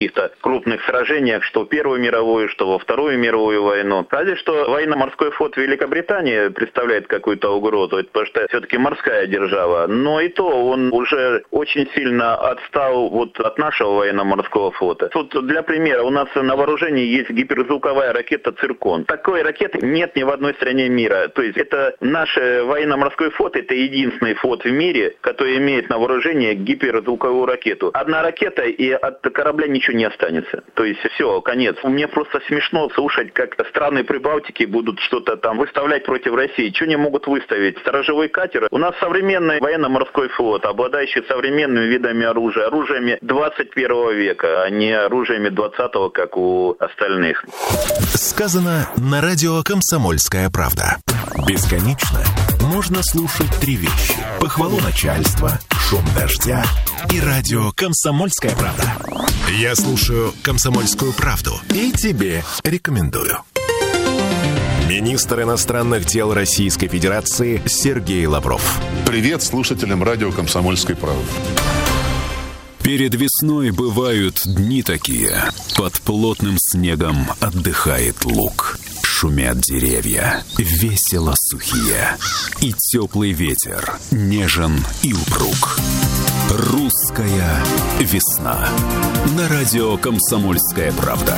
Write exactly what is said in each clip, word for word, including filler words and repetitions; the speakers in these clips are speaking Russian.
каких-то крупных сражениях, что в Первую мировую, что во Вторую мировую войну. Разве что военно-морской флот Великобритании представляет какую-то угрозу, потому что все-таки морская держава. Но и то он уже очень сильно отстал вот от нашего военно-морского флота. Тут для примера, у нас на вооружении есть гиперзвуковая ракета «Циркон». Такой ракеты нет ни в одной стране мира. То есть это наш военно-морской флот, это единственный флот в мире, который имеет на вооружении гиперзвуковую ракету. Одна ракета, и от корабля ничего не останется. То есть все, конец. Мне просто смешно слушать, как страны Прибалтики будут что-то там выставлять против России. Что они могут выставить? Сторожевой катер. У нас современный военно-морской флот, обладающий современными видами оружия, оружиями двадцать первого века, а не оружиями двадцатого, как у остальных. Сказано на радио «Комсомольская правда». Бесконечно можно слушать три вещи: похвалу начальства, шум дождя и радио «Комсомольская правда». Я слушаю «Комсомольскую правду» и тебе рекомендую. Министр иностранных дел Российской Федерации Сергей Лавров. Привет слушателям радио «Комсомольской правды». Перед весной бывают дни такие. Под плотным снегом отдыхает луг. Шумят деревья, весело сухие. И теплый ветер нежен и упруг. Русская весна. На радио «Комсомольская правда».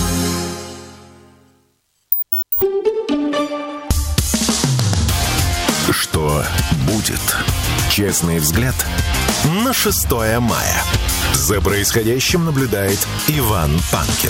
Что будет? Честный взгляд на шестое мая. За происходящим наблюдает Иван Панкин.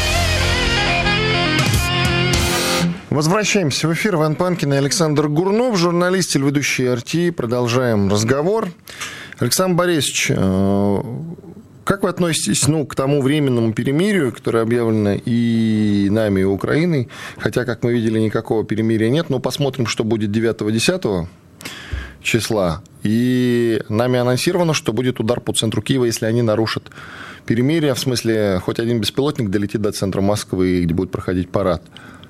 Возвращаемся в эфир. Иван Панкин и Александр Гурнов, журналист, телеведущий эр ти. Продолжаем разговор. Александр Борисович, как вы относитесь ну, к тому временному перемирию, которое объявлено и нами, и Украиной? Хотя, как мы видели, никакого перемирия нет. Но посмотрим, что будет девятого-десятого числа. И нами анонсировано, что будет удар по центру Киева, если они нарушат перемирие. В смысле, хоть один беспилотник долетит до центра Москвы, где будет проходить парад.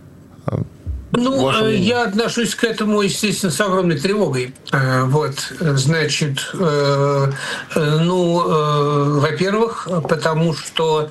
Ну, я отношусь к этому, естественно, с огромной тревогой. Вот, значит, ну, во-первых, потому что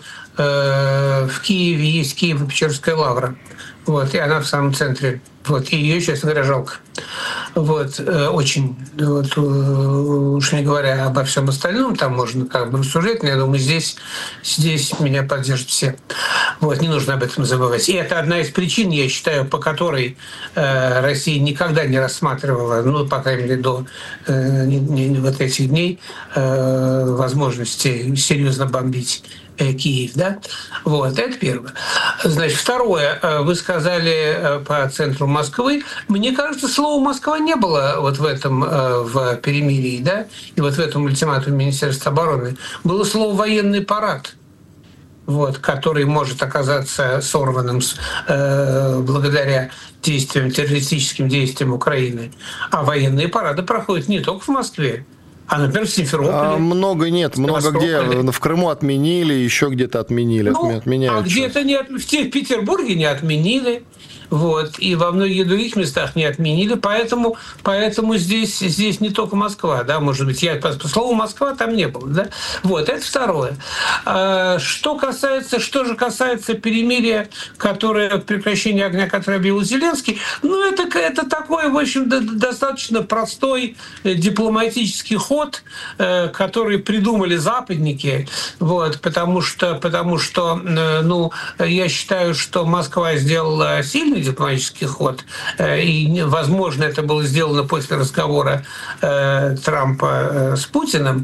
в Киеве есть Киево-Печерская лавра. Вот, и она в самом центре. Вот, и ее, честно говоря, жалко. Вот, очень, вот, уж не говоря обо всем остальном, там можно как бы рассуждать, но я думаю, здесь, здесь меня поддержат все. Вот, не нужно об этом забывать. И это одна из причин, я считаю, по которой э, Россия никогда не рассматривала, ну, по крайней мере, до э, не, не, вот этих дней, э, возможности серьезно бомбить Киев, да? Вот, это первое. Значит, второе, вы сказали по центру Москвы. Мне кажется, слова «Москва» не было вот в этом, в перемирии, да? И вот в этом ультиматуме Министерства обороны. Было слово «военный парад», вот, который может оказаться сорванным э, благодаря действиям, террористическим действиям Украины. А военные парады проходят не только в Москве, а, например, в Симферополе. А много нет, много где в Крыму отменили, еще где-то отменили, ну, отменяют. А где-то не от... в Петербурге не отменили. Вот, и во многих других местах не отменили, поэтому, поэтому здесь, здесь не только Москва, да, может быть, я по слову «Москва» там не было, да, вот, это второе. Что касается, что же касается перемирия, которое, прекращение огня, которое объявил Зеленский, ну, это, это такой, в общем, достаточно простой дипломатический ход, который придумали западники, вот, потому что, потому что, ну, я считаю, что Москва сделала сильный дипломатический ход, и, возможно, это было сделано после разговора э, Трампа э, с Путиным.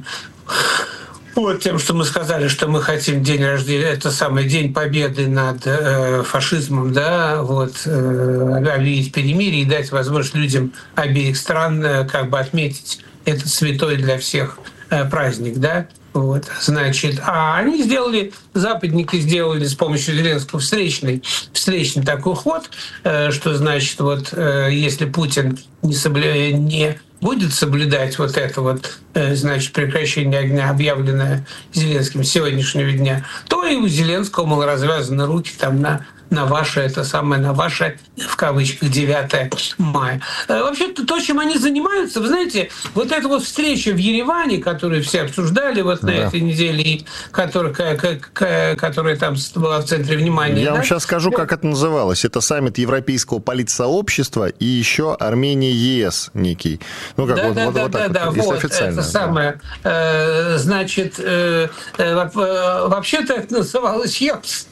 Вот тем, что мы сказали, что мы хотим день рождения, это самый день победы над э, фашизмом, да, вот, э, объявить перемирие и дать возможность людям обеих стран э, как бы отметить этот святой для всех э, праздник, да. Вот, значит, а они сделали, западники сделали с помощью Зеленского встречный, встречный такой ход, что значит, вот если Путин не, соблю... не будет соблюдать вот это вот, значит, прекращение огня, объявленное Зеленским с сегодняшнего дня, то и у Зеленского, мол, развязаны руки там на на ваше, это самое, на ваше, в кавычках, девятое мая. Вообще, то, чем они занимаются, вы знаете, вот эта вот встреча в Ереване, которую все обсуждали вот на да. этой неделе, и которая, которая там была в центре внимания. Я да? вам сейчас скажу, как это называлось. Это саммит Европейского политсообщества и еще Армения-ЕС некий. Ну, как да, вот, да, вот, да, вот да, так да, вот, если вот, официально. Это самое, э, значит, э, э, вообще-то это называлось ЕПС.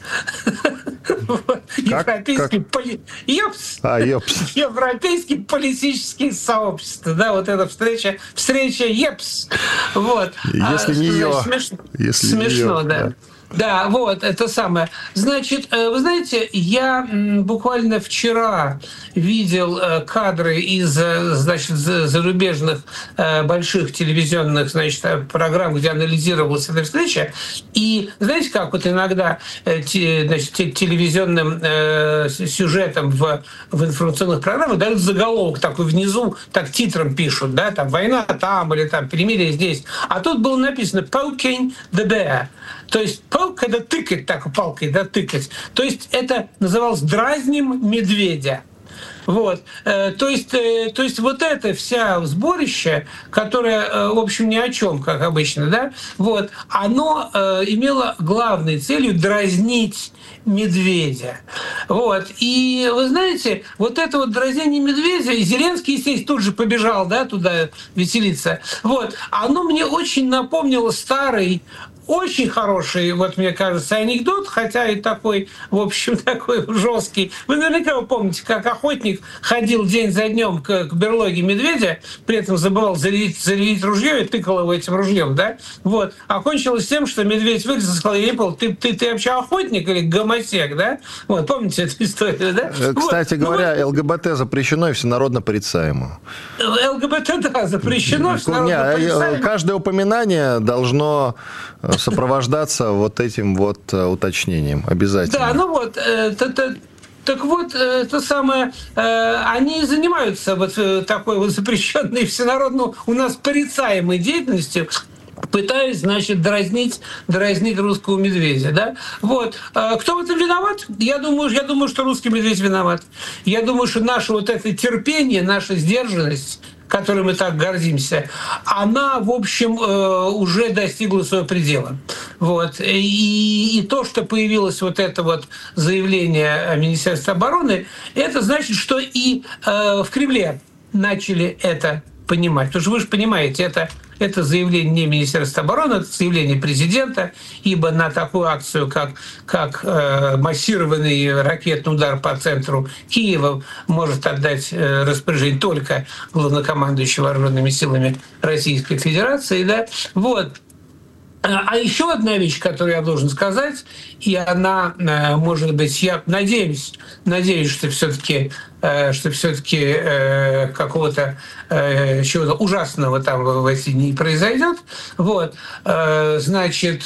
Европейский, поли... ЕПС. А, ЕПС. Европейский политический сообщество. Да, вот эта встреча, встреча ЕПС. Вот. Если а, не ее. Смешно, Если смешно не да. да. Да, вот, это самое. Значит, вы знаете, я буквально вчера видел кадры из, значит, зарубежных больших телевизионных, значит, программ, где анализировалась эта встреча. И знаете, как вот иногда, значит, телевизионным сюжетом в, в информационных программах дают заголовок такой внизу, так титром пишут, да, там «Война там» или там «Перемирие здесь». А тут было написано «Poking the bear». То есть poke — это тыкать так палкой, да, тыкать. То есть это называлось «дразним медведя». Вот. То есть, то есть вот это вся сборище, которое, в общем, ни о чем, как обычно, да, вот, оно имело главной целью дразнить медведя. Вот. И вы знаете, вот это вот дразнение медведя, и Зеленский, естественно, тут же побежал, да, туда веселиться. Вот. Оно мне очень напомнило старый, очень хороший, вот мне кажется, анекдот, хотя и такой, в общем, такой жесткий. Вы наверняка помните, как охотник ходил день за днем к, к берлоге медведя, при этом забывал зарядить, зарядить ружье и тыкал его этим ружьем, да? Вот. А кончилось тем, что медведь вылез и сказал: я не понял, ты, ты, ты вообще охотник или гомосек, да? Вот, помните эту историю, да? Кстати вот. говоря, ну, ЛГБТ запрещено и всенародно порицаемо. ЛГБТ, да, запрещено, всенародно порицаемо. Каждое упоминание должно сопровождаться вот этим вот уточнением обязательно. Да, ну вот, это... Так вот, это самое, они занимаются вот такой вот запрещенной всенародно у нас порицаемой деятельностью, пытаясь, значит, дразнить, дразнить русского медведя, да? Вот. Кто в этом виноват? Я думаю, я думаю, что русский медведь виноват. Я думаю, что наше вот это терпение, наша сдержанность, которой мы так гордимся, она, в общем, уже достигла своего предела. Вот. И, и то, что появилось вот это вот заявление Министерства обороны, это значит, что и в Кремле начали это понимать. Потому что вы же понимаете, это, это заявление не Министерства обороны, это заявление президента, ибо на такую акцию, как, как э, массированный ракетный удар по центру Киева, может отдать э, распоряжение только главнокомандующий вооруженными силами Российской Федерации. Да? Вот. А еще одна вещь, которую я должен сказать, и она, может быть, я надеюсь, надеюсь, что все-таки, что все-таки какого-то чего-то ужасного там в эти дни произойдет. Вот, значит,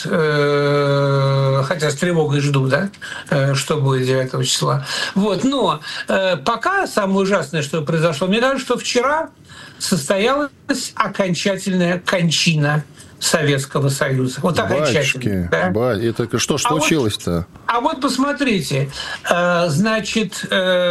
хотя с тревогой жду, да, что будет девятого числа. Вот, но пока самое ужасное, что произошло, мне кажется, что вчера состоялась окончательная кончина Советского Союза. Вот окончательно. Да? Ба... Это что ж случилось-то? А вот, а вот посмотрите, значит,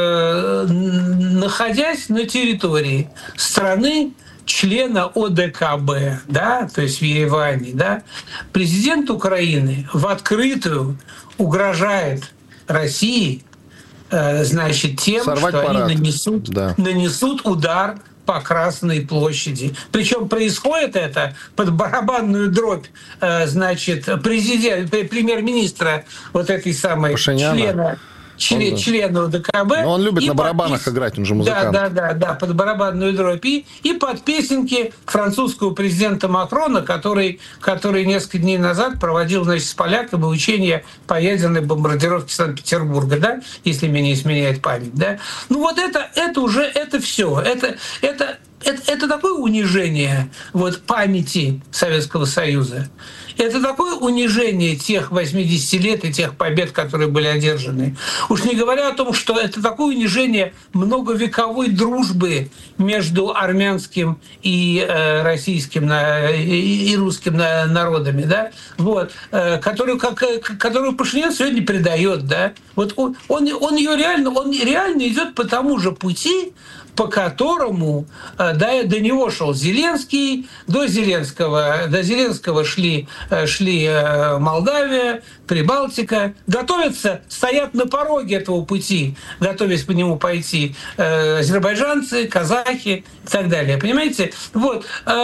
находясь на территории страны, члена О Д К Б, да, то есть в Ереване, да, президент Украины в открытую угрожает России, значит, тем, Сорвать что парад. они нанесут, да. нанесут удар по Красной площади. Причем происходит это под барабанную дробь, значит, президент, премьер-министра вот этой самой Пашиняна. члена. Член, члена О Д К Б. Но он любит на барабанах подпис... играть, он же музыкант. Да, да, да, да, под барабанную дробь. И, и под песенки французского президента Макрона, который, который несколько дней назад проводил, значит, с поляками учения по ядерной бомбардировке Санкт-Петербурга, да, если меня не изменяет память, да. Ну вот это, это уже, это все. Это, это это, это такое унижение вот, памяти Советского Союза. Это такое унижение тех восьмидесяти лет и тех побед, которые были одержаны. Уж не говоря о том, что это такое унижение многовековой дружбы между армянским и э, российским и, и русским народами, да? Вот, э, которую, как, которую Пашинян сегодня предает. Да? Вот он, он, он, ее реально, он реально идет по тому же пути, по которому до, до него шел Зеленский, до Зеленского, до Зеленского шли, шли Молдавия, Прибалтика, готовятся, стоят на пороге этого пути, готовясь по нему пойти азербайджанцы, казахи и так далее. Понимаете? Вот.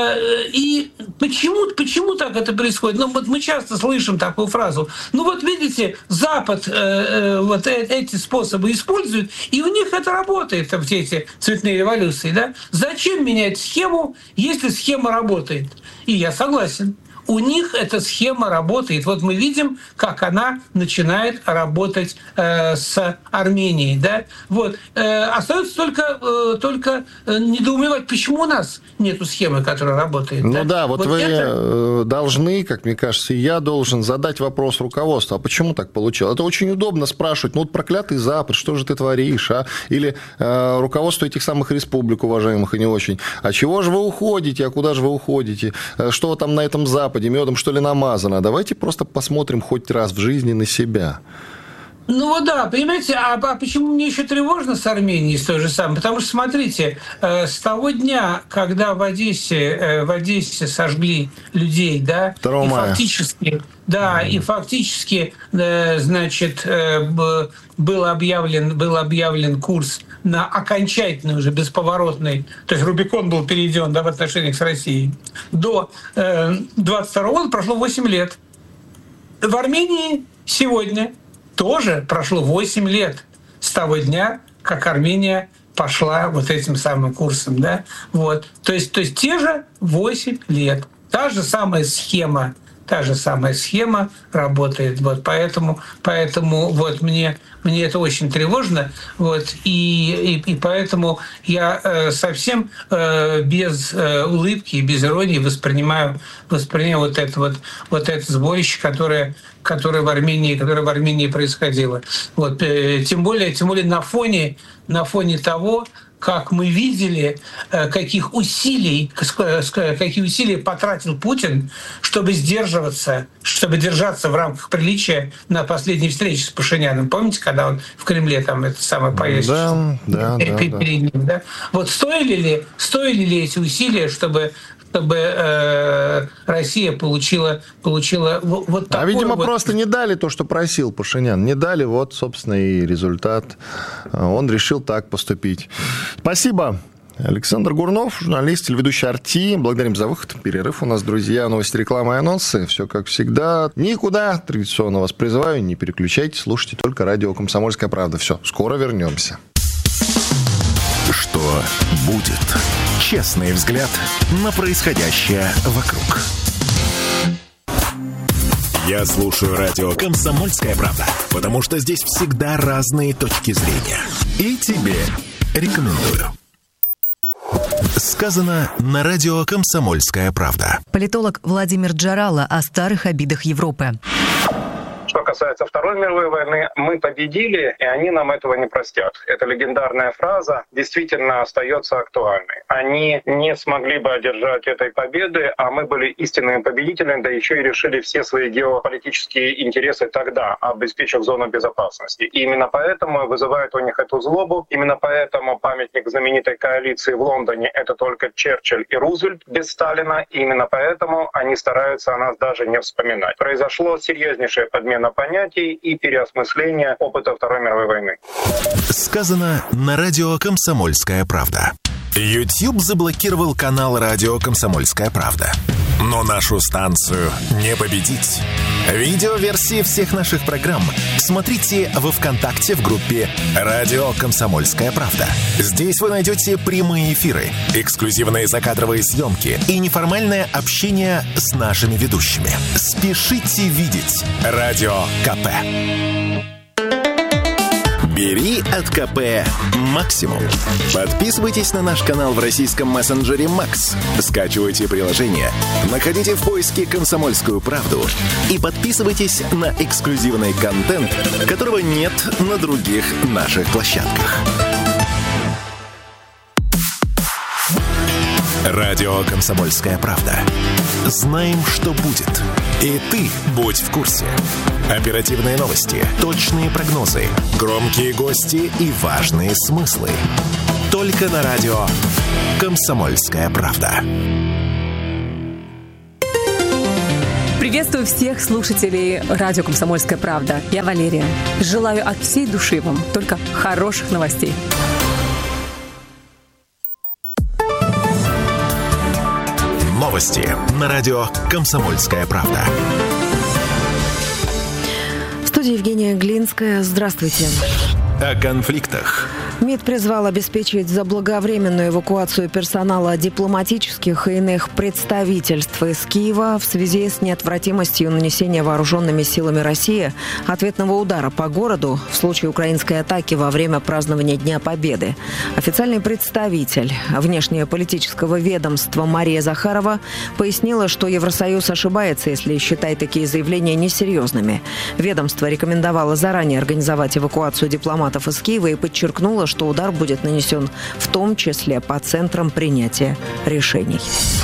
И почему, почему так это происходит? Ну, вот мы часто слышим такую фразу. Ну вот видите, Запад вот эти способы использует, и у них это работает, все эти цветные революции. Да? Зачем менять схему, если схема работает? И я согласен. У них эта схема работает. Вот мы видим, как она начинает работать э, с Арменией. Да? Вот. Э, остается только, э, только недоумевать, почему у нас нет схемы, которая работает. Ну да, да, вот, вот вы это... должны, как мне кажется, и я должен задать вопрос руководству. А почему так получилось? Это очень удобно спрашивать. Ну вот проклятый Запад, что же ты творишь? А? Или э, руководство этих самых республик, уважаемых и не очень. А чего же вы уходите? А куда же вы уходите? Что там на этом Западе? Медом, что ли, намазано. Давайте просто посмотрим хоть раз в жизни на себя. Ну вот да, понимаете, а, а почему мне еще тревожно с Арменией, с той же самой? Потому что, смотрите, э, с того дня, когда в Одессе, э, в Одессе сожгли людей, да, и фактически, да, mm-hmm. и фактически, э, значит, э, был объявлен, был объявлен курс на окончательный, уже бесповоротный, то есть Рубикон был перейден, да, в отношениях с Россией, до э, двадцать второго года прошло восемь лет. В Армении сегодня тоже прошло восемь лет с того дня, как Армения пошла вот этим самым курсом. Да? Вот. То есть, то есть те же восемь лет. Та же самая схема, та же самая схема работает. Вот. Поэтому, поэтому вот мне, мне это очень тревожно. Вот. И, и, и поэтому я э, совсем э, без э, улыбки и без иронии воспринимаю, воспринимаю вот, это вот, вот это сборище, которое которое в Армении, которое в Армении происходило. Вот. Тем более, тем более на фоне, на фоне того, как мы видели, каких усилий, какие усилия потратил Путин, чтобы сдерживаться, чтобы держаться в рамках приличия на последней встрече с Пашиняном. Помните, когда он в Кремле там это самое поездил? Да, да, да, перед ним, да? Вот стоили ли, стоили ли эти усилия, чтобы чтобы э, Россия получила, получила вот, вот такой. А, видимо, вот... просто не дали то, что просил Пашинян. Не дали, вот, собственно, и результат. Он решил так поступить. Спасибо. Александр Гурнов, журналист, телеведущий эр ти. Благодарим за выход. Перерыв у нас, друзья. Новости, реклама и анонсы. Все как всегда. Никуда. Традиционно вас призываю. Не переключайтесь. Слушайте только радио «Комсомольская правда». Все, скоро вернемся. Что будет? Честный взгляд на происходящее вокруг. Я слушаю радио «Комсомольская правда», потому что здесь всегда разные точки зрения. И тебе рекомендую. Сказано на радио «Комсомольская правда». Политолог Владимир Джарало о старых обидах Европы. Что касается Второй мировой войны, мы победили, и они нам этого не простят. Эта легендарная фраза действительно остается актуальной. Они не смогли бы одержать этой победы, а мы были истинными победителями, да еще и решили все свои геополитические интересы тогда, обеспечив зону безопасности. И именно поэтому вызывает у них эту злобу, именно поэтому памятник знаменитой коалиции в Лондоне — это только Черчилль и Рузвельт без Сталина, и именно поэтому они стараются о нас даже не вспоминать. Произошло серьезнейшее подмена понятий и переосмысление опыта Второй мировой войны. Сказано на радио «Комсомольская правда». YouTube заблокировал канал радио «Комсомольская правда». Но нашу станцию не победить. Видеоверсии всех наших программ смотрите во ВКонтакте в группе «Радио Комсомольская правда». Здесь вы найдете прямые эфиры, эксклюзивные закадровые съемки и неформальное общение с нашими ведущими. Спешите видеть Радио КП. Бери от КП максимум. Подписывайтесь на наш канал в российском мессенджере Макс. Скачивайте приложение, находите в поиске «Комсомольскую правду» и подписывайтесь на эксклюзивный контент, которого нет на других наших площадках. Радио «Комсомольская правда». Знаем, что будет. И ты будь в курсе. Оперативные новости, точные прогнозы, громкие гости и важные смыслы. Только на радио «Комсомольская правда». Приветствую всех слушателей радио «Комсомольская правда». Я Валерия. Желаю от всей души вам только хороших новостей. Новости на радио «Комсомольская правда». В студии Евгения Глинская. Здравствуйте. О конфликтах. МИД призвал обеспечить заблаговременную эвакуацию персонала дипломатических и иных представительств из Киева в связи с неотвратимостью нанесения вооруженными силами России ответного удара по городу в случае украинской атаки во время празднования Дня Победы. Официальный представитель внешнеполитического ведомства Мария Захарова пояснила, что Евросоюз ошибается, если считает такие заявления несерьезными. Ведомство рекомендовало заранее организовать эвакуацию дипломатов из Киева и подчеркнуло, что удар будет нанесен в том числе по центрам принятия решений.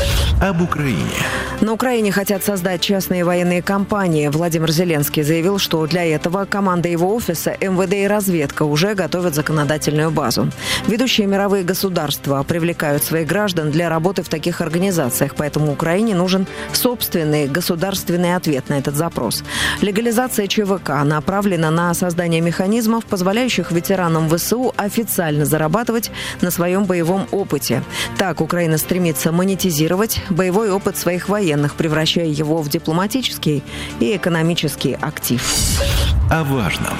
Об Украине. На Украине хотят создать частные военные компании. Владимир Зеленский заявил, что для этого команда его офиса, эм вэ дэ и разведка уже готовят законодательную базу. Ведущие мировые государства привлекают своих граждан для работы в таких организациях, поэтому Украине нужен собственный государственный ответ на этот запрос. Легализация че вэ ка направлена на создание механизмов, позволяющих ветеранам вэ эс у официально зарабатывать на своем боевом опыте. Так Украина стремится монетизировать боевой опыт своих военных, превращая его в дипломатический и экономический актив. О важном.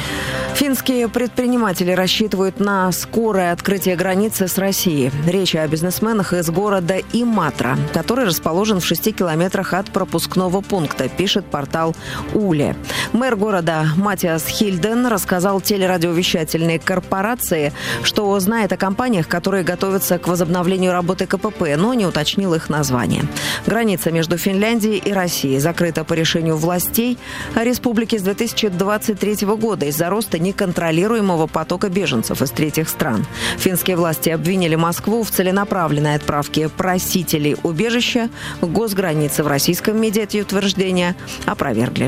Финские предприниматели рассчитывают на скорое открытие границы с Россией. Речь о бизнесменах из города Иматра, который расположен в шести километрах от пропускного пункта, пишет портал Уле. Мэр города Матиас Хильден рассказал телерадиовещательной корпорации, что знает о компаниях, которые готовятся к возобновлению работы ка пэ пэ, но не уточнил их название. Граница между Финляндией и Россией закрыта по решению властей республики с две тысячи двадцать третьего года из-за роста неконтролируемого потока беженцев из третьих стран. Финские власти обвинили Москву в целенаправленной отправке просителей убежища к госгранице. В российском МИДе эти утверждения опровергли.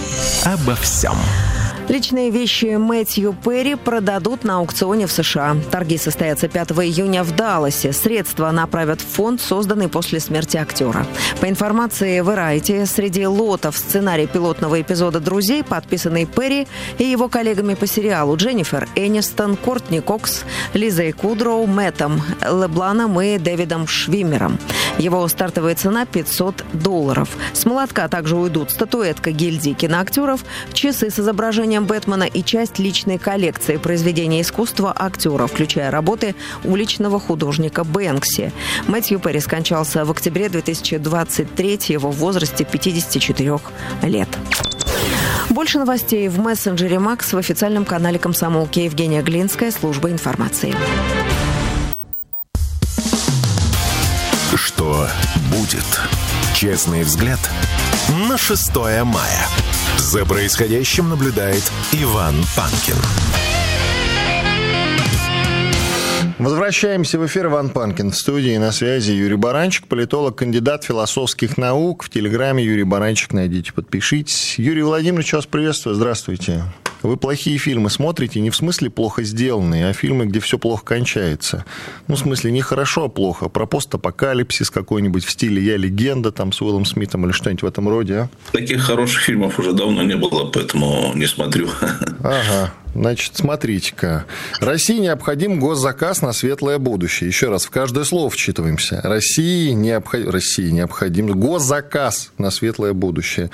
Обо всем. Личные вещи Мэтью Перри продадут на аукционе в США. Торги состоятся пятого июня в Далласе. Средства направят в фонд, созданный после смерти актера. По информации Variety, среди лотов сценарий пилотного эпизода «Друзей», подписанный Перри и его коллегами по сериалу Дженнифер Энистон, Кортни Кокс, Лизой Кудроу, Мэттом Лебланом и Дэвидом Швиммером. Его стартовая цена пятьсот долларов. С молотка также уйдут статуэтка гильдии киноактеров, часы с изображением Бэтмена и часть личной коллекции произведений искусства актера, включая работы уличного художника Бэнкси. Мэтью Перри скончался в октябре две тысячи двадцать третьего в возрасте пятидесяти четырёх лет. Больше новостей в мессенджере Макс в официальном канале комсомолки. Евгения Глинская, служба информации. Что будет? Честный взгляд на шестое мая. За происходящим наблюдает Иван Панкин. Возвращаемся в эфир. Иван Панкин в студии, на связи Юрий Баранчик, политолог, кандидат философских наук. В Телеграме Юрий Баранчик найдите, подпишитесь. Юрий Владимирович, вас приветствую, здравствуйте. Вы плохие фильмы смотрите не в смысле плохо сделанные, а фильмы, где все плохо кончается. Ну, в смысле, не хорошо, а плохо. Про постапокалипсис какой-нибудь в стиле «Я легенда» там с Уиллом Смитом или что-нибудь в этом роде, а? Таких хороших фильмов уже давно не было, поэтому не смотрю. Ага. Значит, смотрите-ка. России необходим госзаказ на светлое будущее. Еще раз, в каждое слово вчитываемся. России, необход... России необходим госзаказ на светлое будущее.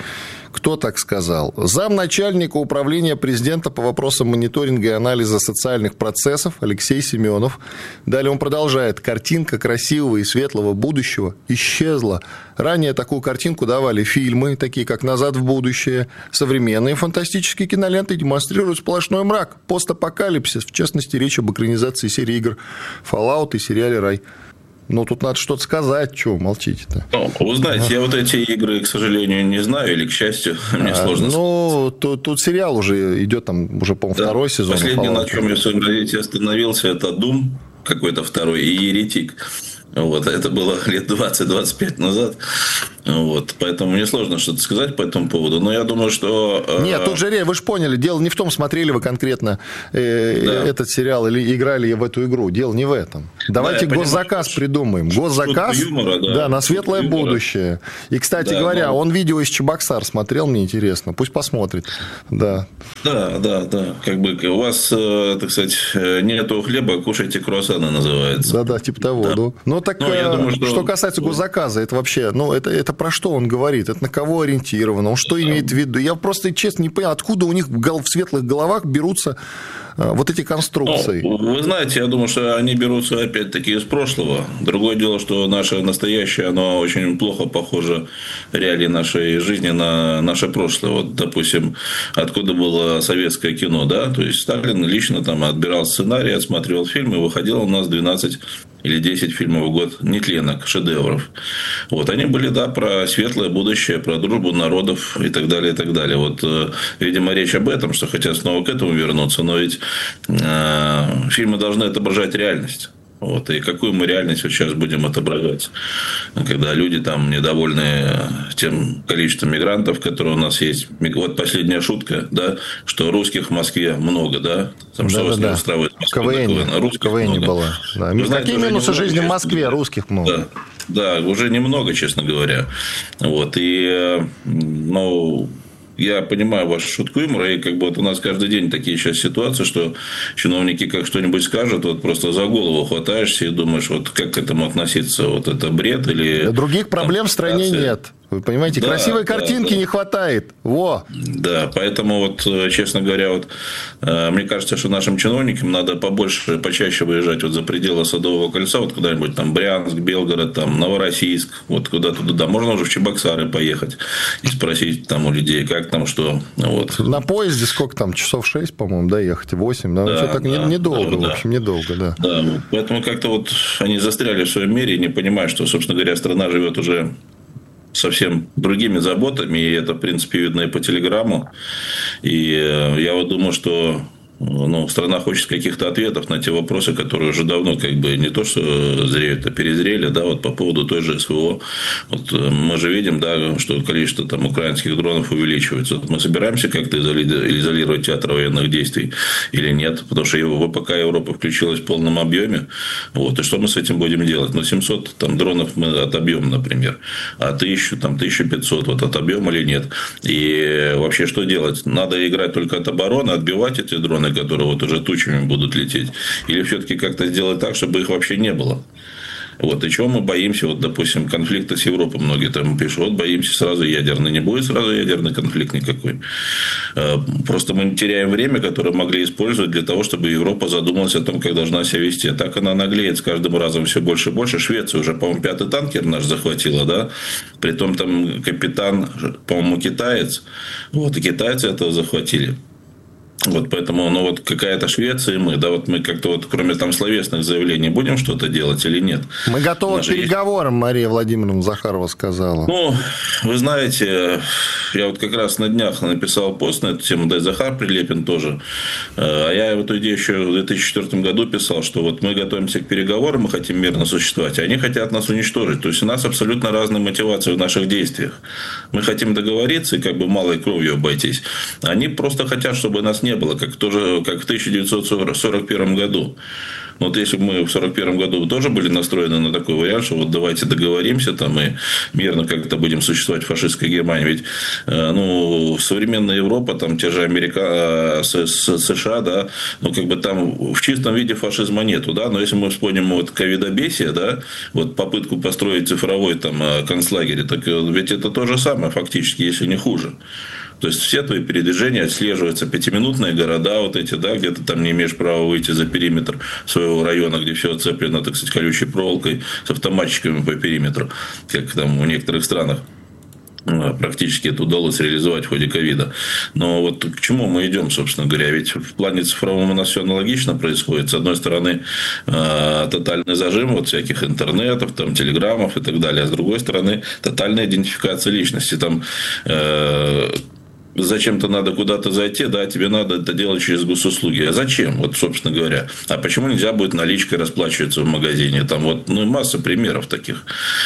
Кто так сказал? Замначальника управления президента по вопросам мониторинга и анализа социальных процессов Алексей Семенов. Далее он продолжает. Картинка красивого и светлого будущего исчезла. Ранее такую картинку давали фильмы, такие как «Назад в будущее». Современные фантастические киноленты демонстрируют сплошной мрак, постапокалипсис. В частности, речь об экранизации серии игр Fallout и сериале «Рай». Ну, тут надо что-то сказать. Чего молчите-то? Ну, вы знаете, а. я вот эти игры, к сожалению, не знаю, или, к счастью, мне а, сложно ну, тут, тут сериал уже идет, там, уже, по-моему, да. второй сезон. Последнее, на чем я в своем развитии остановился, это Doom какой-то второй и Еретик. Вот, это было лет двадцать-двадцать пять назад. Вот, поэтому мне сложно что-то сказать по этому поводу. Но я думаю, что... Нет, тут же, вы же поняли, дело не в том, смотрели вы конкретно э, да. этот сериал или играли в эту игру. Дело не в этом. Давайте да, госзаказ понимаю, придумаем. Госзаказ юмора, да, да, на светлое юмора. будущее. И, кстати да, говоря, но... он видео из Чебоксар смотрел, мне интересно. Пусть посмотрит. Да, да, да. да. Как бы у вас, так сказать, нету хлеба, кушайте круассаны, называется. Да-да, типа того. Да. Ну, ну так, ну, я думаю, что... что касается госзаказа, это вообще, ну, это, это про что он говорит? Это на кого ориентировано? Он что имеет в виду? Я просто, честно, не понимаю, откуда у них в светлых головах берутся вот эти конструкции. Ну, вы знаете, я думаю, что они берутся опять-таки из прошлого. Другое дело, что наше настоящее, оно очень плохо похоже реалии нашей жизни на наше прошлое. Вот, допустим, откуда было советское кино, да? То есть Сталин лично там отбирал сценарий, отсматривал фильмы, и выходило у нас двенадцать или десять фильмов в год нетленок, шедевров. Вот, они были, да, про светлое будущее, про дружбу народов и так далее, и так далее. Вот, видимо, речь об этом, что хотят снова к этому вернуться, но ведь э, фильмы должны отображать реальность. Вот, и какую мы реальность вот сейчас будем отображать, когда люди там недовольны тем количеством мигрантов, которые у нас есть. Вот последняя шутка, да, что русских в Москве много, да, там да, что да, вас да. не устраивает в Москве, КВН, русских КВН много. Была. Да. Вы знаете, какие минусы жизни в Москве? Да. Русских много. Да, да, уже немного, честно говоря. Вот, и, ну... Я понимаю вашу шутку юмора, и как бы вот у нас каждый день такие сейчас ситуации, что чиновники как что-нибудь скажут, вот просто за голову хватаешься и думаешь, вот как к этому относиться, вот это бред или... Других проблем в стране нет. Вы понимаете, да, красивой да, картинки да. не хватает. Во! Да, поэтому вот, честно говоря, вот, мне кажется, что нашим чиновникам надо побольше, почаще выезжать вот за пределы Садового кольца, вот куда-нибудь там Брянск, Белгород, там Новороссийск, вот куда-то туда. Можно уже в Чебоксары поехать и спросить там у людей, как там, что. Вот. На поезде сколько там, часов шесть, по-моему, да, ехать, восемь, да, да, так да недолго, да, в общем, недолго, да. Да, поэтому как-то вот они застряли в своем мире и не понимают, что, собственно говоря, страна живет уже совсем другими заботами, и это, в принципе, видно и по телеграмму. И я вот думаю, что ну, страна хочет каких-то ответов на те вопросы, которые уже давно как бы не то, что зреют, а перезрели, да, вот по поводу той же СВО. Вот мы же видим, да, что количество там украинских дронов увеличивается. Вот мы собираемся как-то изолировать театр военных действий или нет, потому что его, пока Европа включилась в полном объеме, вот, и что мы с этим будем делать? Ну, семьсот там, дронов мы отобьем, например, а тысячу, там, тысяча пятьсот вот, отобьем или нет? И вообще что делать? Надо играть только от обороны, отбивать эти дроны, которые вот уже тучами будут лететь, или все-таки как-то сделать так, чтобы их вообще не было. Вот, и чего мы боимся, вот, допустим, конфликта с Европой, многие там пишут, вот, боимся сразу ядерный, не будет сразу ядерный конфликт никакой. Просто мы теряем время, которое могли использовать для того, чтобы Европа задумалась о том, как должна себя вести. Так она наглеет с каждым разом все больше и больше. Швеция уже, по-моему, пятый танкер наш захватила, да, притом там капитан, по-моему, китаец, вот, и китайцы этого захватили. Вот поэтому, ну вот какая-то Швеция и мы, да, вот мы как-то вот кроме там словесных заявлений будем что-то делать или нет? Мы готовы к переговорам, есть... Мария Владимировна Захарова сказала. Ну, вы знаете, я вот как раз на днях написал пост на эту тему, да и Захар Прилепин тоже. А я эту идею еще в две тысячи четвёртом году писал, что вот мы готовимся к переговорам, мы хотим мирно существовать, а они хотят нас уничтожить. То есть у нас абсолютно разные мотивации в наших действиях. Мы хотим договориться и как бы малой кровью обойтись. Они просто хотят, чтобы нас не не было, как, тоже, как в тысяча девятьсот сорок первом году. Вот если бы мы в сорок первом году тоже были настроены на такой вариант, что вот давайте договоримся там и мирно как-то будем существовать в фашистской Германии. Ведь ну, современная Европа, там те же Америка, США, да, ну как бы там в чистом виде фашизма нету, да, но если мы вспомним вот ковидобесие, да, вот попытку построить цифровой там концлагерь, так ведь это то же самое фактически, если не хуже. То есть все твои передвижения отслеживаются, пятиминутные города вот эти, да, где ты там не имеешь права выйти за периметр своего района, где все оцеплено, так сказать, колючей проволокой с автоматчиками по периметру, как там в некоторых странах. Практически это удалось реализовать в ходе ковида. Но вот к чему мы идем, собственно говоря? Ведь в плане цифровом у нас все аналогично происходит. С одной стороны, тотальный зажим вот всяких интернетов, там, телеграммов и так далее. А с другой стороны, тотальная идентификация личности. Там зачем-то надо куда-то зайти, да, тебе надо это делать через госуслуги. А зачем? Вот, собственно говоря. А почему нельзя будет наличкой расплачиваться в магазине? Там вот, ну, масса примеров таких.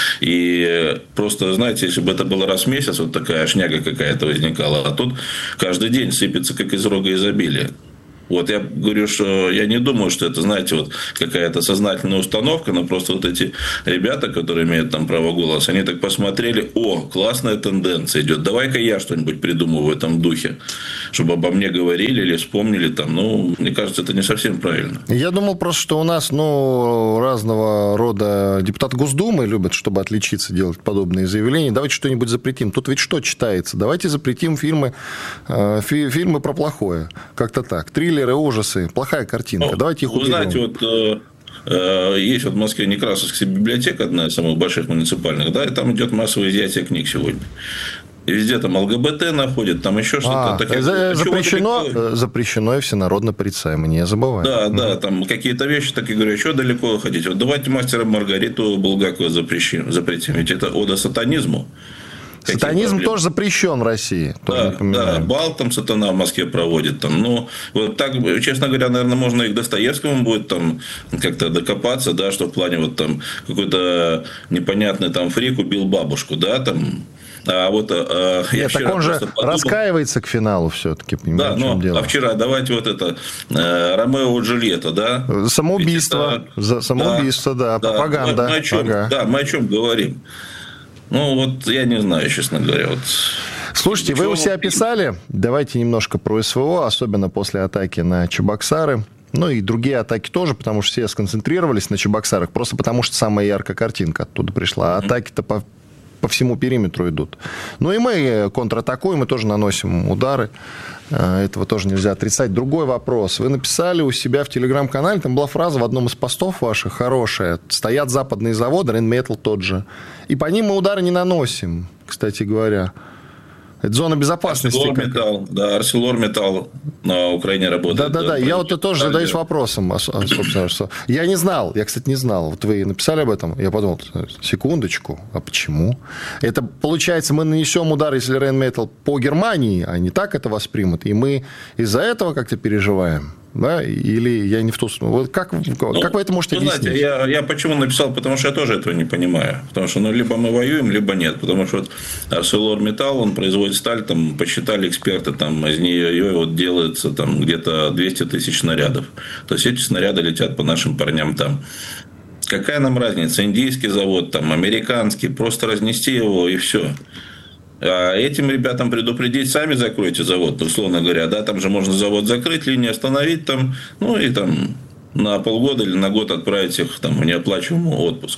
И просто, знаете, если бы это было раз в месяц, вот такая шняга какая-то возникала, а тут каждый день сыпется, как из рога изобилия. Вот я говорю, что я не думаю, что это, знаете, вот какая-то сознательная установка, но просто вот эти ребята, которые имеют там право голоса, они так посмотрели: о, классная тенденция идет, давай-ка я что-нибудь придумаю в этом духе, чтобы обо мне говорили или вспомнили там. Ну, мне кажется, это не совсем правильно. Я думал просто, что у нас, ну, разного рода депутаты Госдумы любят, чтобы отличиться, делать подобные заявления. Давайте что-нибудь запретим. Тут ведь что читается? Давайте запретим фильмы, фи, фильмы про плохое. Как-то так. Триллеры, ужасы, плохая картинка. Ну, давайте их уберем. Вы знаете, вот э, э, есть вот в Москве Некрасовская библиотека, одна из самых больших муниципальных, да, и там идет массовое изъятие книг сегодня. И везде там ЛГБТ находят, там еще что-то. А, такие, за, запрещено, далеко... запрещено и всенародно порицаемо, не забываем. Да, угу. да, там какие-то вещи, так и говорю, что далеко ходить. Вот давайте «Мастера Маргариту» Булгакова запретим, запретим, ведь это ода сатанизму. Сатанизм тоже запрещен в России. Да, да, бал там сатана в Москве проводит. Там, ну, вот так, честно говоря, наверное, можно и к Достоевскому будет там как-то докопаться, да, что в плане вот там какой-то непонятный там фрик убил бабушку, да, там. А вот а, я Нет, вчера так он же подумал, раскаивается к финалу все-таки, понимаете, да, в чем но, дело. А вчера давайте вот это Ромео и Джульетта, да? Самоубийство, это, за самоубийство, да, да, пропаганда. Мы, мы о чем, ага. Да, мы о чем говорим. Ну, вот я не знаю, честно говоря. Вот. Слушайте, вы у себя писали, давайте немножко про СВО, особенно после атаки на Чебоксары. Ну, и другие атаки тоже, потому что все сконцентрировались на Чебоксарах, просто потому что самая яркая картинка оттуда пришла. А атаки-то по, по всему периметру идут. Ну, и мы контратакуем, мы тоже наносим удары. Этого тоже нельзя отрицать. Другой вопрос. Вы написали у себя в Телеграм-канале, там была фраза в одном из постов ваших хорошая: стоят западные заводы, Рейнметал тот же, и по ним мы удары не наносим, кстати говоря. Это зона безопасности. ArcelorMittal, да, ArcelorMittal на Украине работает. Да-да-да, я вот тоже задаюсь вопросом, собственно, что... Я не знал, я, кстати, не знал. Вот вы написали об этом, я подумал, секундочку, а почему? Это, получается, мы нанесем удар, если Rheinmetall по Германии, а не так это воспримут, и мы из-за этого как-то переживаем? Да? Или я не в ту сторону. Вот как, ну, как вы это можете вы объяснить? Знаете, я, я почему написал? Потому что я тоже этого не понимаю. Потому что ну, либо мы воюем, либо нет. Потому что вот ArcelorMittal, он производит сталь, там, посчитали эксперты, там, из нее вот делается там, где-то двести тысяч снарядов. То есть эти снаряды летят по нашим парням там. Какая нам разница? Индийский завод, там, американский, просто разнести его и все. А этим ребятам предупредить: сами закройте завод, условно говоря, да, там же можно завод закрыть, линию остановить там, ну и там на полгода или на год отправить их там в неоплачиваемый отпуск.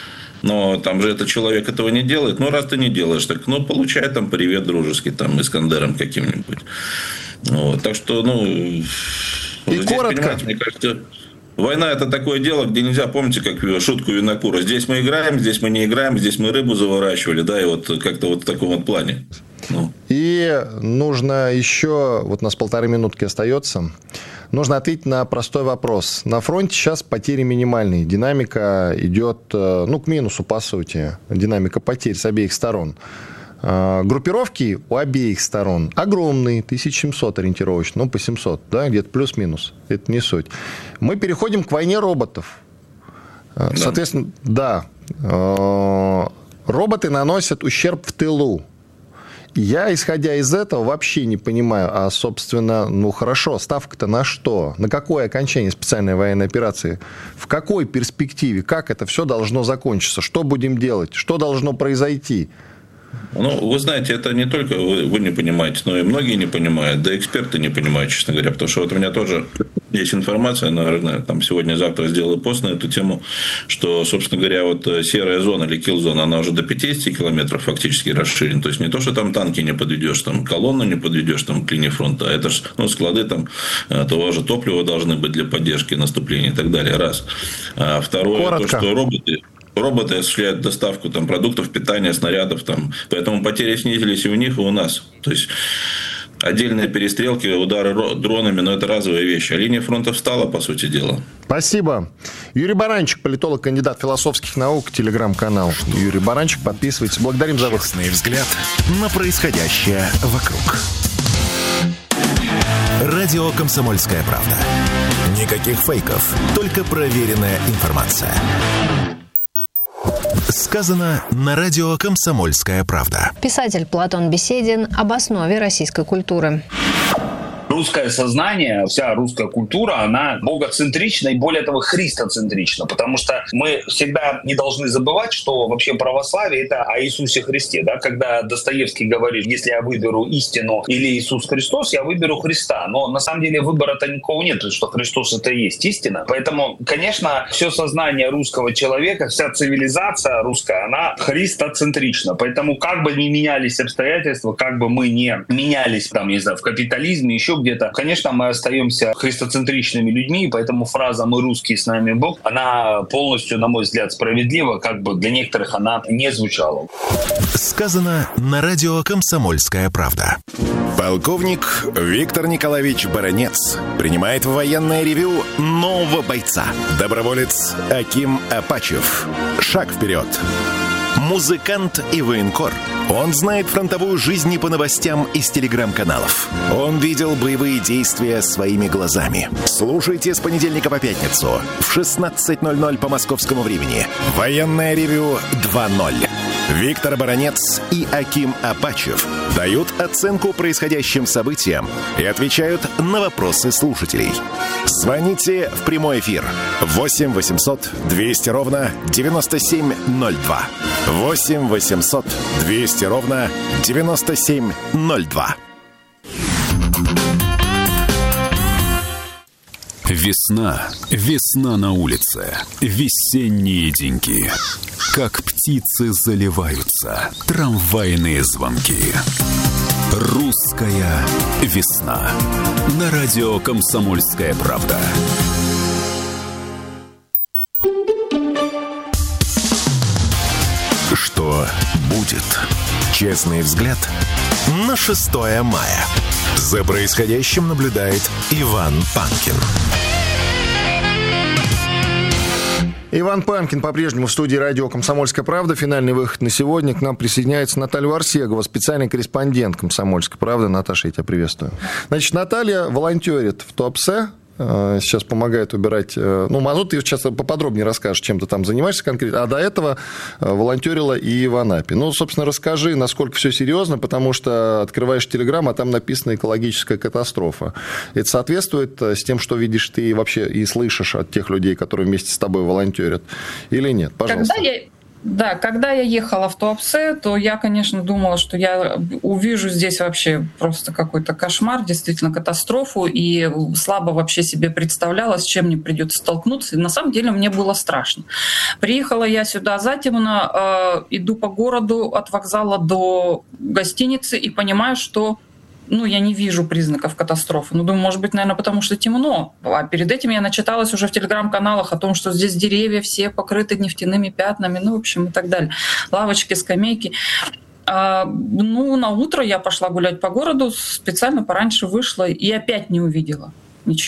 Но там же этот человек этого не делает. Ну, раз ты не делаешь, так, ну, получай там привет дружеский, там, Искандером каким-нибудь. Вот. Так что, ну... И здесь, коротко. Мне кажется... Война – это такое дело, где нельзя, помните, как шутку Винокура: здесь мы играем, здесь мы не играем, здесь мы рыбу заворачивали, да, и вот как-то вот в таком вот плане. Ну. И нужно еще, вот у нас полторы минутки остается, нужно ответить на простой вопрос. На фронте сейчас потери минимальные, динамика идет, ну, к минусу, по сути, динамика потерь с обеих сторон. Группировки у обеих сторон огромные, тысяча семьсот ориентировочно, ну, по семьсот, да, где-то плюс-минус, это не суть. Мы переходим к войне роботов. Да. Соответственно, да, роботы наносят ущерб в тылу. Я, исходя из этого, вообще не понимаю, а, собственно, ну хорошо, ставка-то на что? На какое окончание специальной военной операции? В какой перспективе? Как это все должно закончиться? Что будем делать? Что должно произойти? Ну, вы знаете, это не только вы, вы не понимаете, но и многие не понимают, да и эксперты не понимают, честно говоря, потому что вот у меня тоже есть информация, наверное, там сегодня-завтра сделаю пост на эту тему, что, собственно говоря, вот серая зона или килл-зона, она уже до пятидесяти километров фактически расширена, то есть не то, что там танки не подведешь, там колонны не подведешь там к линии фронта, а это же, ну, склады там, того же топлива должны быть для поддержки наступления и так далее, раз. А второе, Коротко. То, что роботы... Роботы осуществляют доставку там, продуктов питания, снарядов. Там. Поэтому потери снизились и у них, и у нас. То есть, отдельные перестрелки, удары дронами, но это разовые вещи. А линия фронта встала, по сути дела. Спасибо. Юрий Баранчик, политолог, кандидат философских наук, телеграм-канал. Юрий Баранчик, подписывайтесь. Благодарим за выход. Честный взгляд на происходящее вокруг. Радио «Комсомольская правда». Никаких фейков, только проверенная информация. Сказано на радио «Комсомольская правда». Писатель Платон Беседин об основе российской культуры. Русское сознание, вся русская культура, она богоцентрична и, более того, христоцентрична, потому что мы всегда не должны забывать, что вообще православие — это о Иисусе Христе. Да? Когда Достоевский говорит, если я выберу истину или Иисус Христос, я выберу Христа. Но на самом деле выбора-то никого нет, потому что Христос — это и есть истина. Поэтому, конечно, все сознание русского человека, вся цивилизация русская, она христоцентрична. Поэтому как бы ни менялись обстоятельства, как бы мы не менялись там, не знаю, в капитализме, еще где-то, конечно, мы остаемся христоцентричными людьми, и поэтому фраза «мы русские, с нами Бог», она полностью, на мой взгляд, справедлива, как бы для некоторых она не звучала. Сказано на радио «Комсомольская правда». Полковник Виктор Николаевич Баранец принимает в военное ревю нового бойца. Доброволец Аким Апачев. Шаг вперед. Музыкант и военкор. Он знает фронтовую жизнь не по новостям из телеграм-каналов. Он видел боевые действия своими глазами. Слушайте с понедельника по пятницу в шестнадцать ноль ноль по московскому времени. Военное ревю два ноль. Виктор Баранец и Аким Апачев дают оценку происходящим событиям и отвечают на вопросы слушателей. Звоните в прямой эфир восемь восемьсот двести ровно девяносто семь ноль два. восемь восемьсот двести ровно девяносто семь ноль два. Весна, весна на улице, весенние деньки. Как птицы заливаются трамвайные звонки. Русская весна. На радио «Комсомольская правда». Что будет? Честный взгляд на шестое мая. За происходящим наблюдает Иван Панкин. Иван Панкин по-прежнему в студии радио «Комсомольская правда». Финальный выход на сегодня. К нам присоединяется Наталья Варсегова, специальный корреспондент «Комсомольской правды». Наташа, я тебя приветствую. Значит, Наталья волонтерит в Туапсе. Сейчас помогает убирать... Ну, Мазут, ты сейчас поподробнее расскажешь, чем ты там занимаешься конкретно. А до этого волонтерила и в Анапе. Ну, собственно, расскажи, насколько все серьезно, потому что открываешь Телеграм, а там написано «экологическая катастрофа». Это соответствует с тем, что видишь ты и вообще и слышишь от тех людей, которые вместе с тобой волонтерят, или нет? Пожалуйста. Когда я... Да, когда я ехала в Туапсе, то я, конечно, думала, что я увижу здесь вообще просто какой-то кошмар, действительно катастрофу, и слабо вообще себе представляла, с чем мне придется столкнуться. И на самом деле мне было страшно. Приехала я сюда затемно, э, иду по городу от вокзала до гостиницы и понимаю, что ну, я не вижу признаков катастрофы. Ну, думаю, может быть, наверное, потому что темно. А перед этим я начиталась уже в телеграм-каналах о том, что здесь деревья все покрыты нефтяными пятнами, ну, в общем, и так далее. Лавочки, скамейки. А, ну, на утро я пошла гулять по городу, специально пораньше вышла и опять не увидела ничего.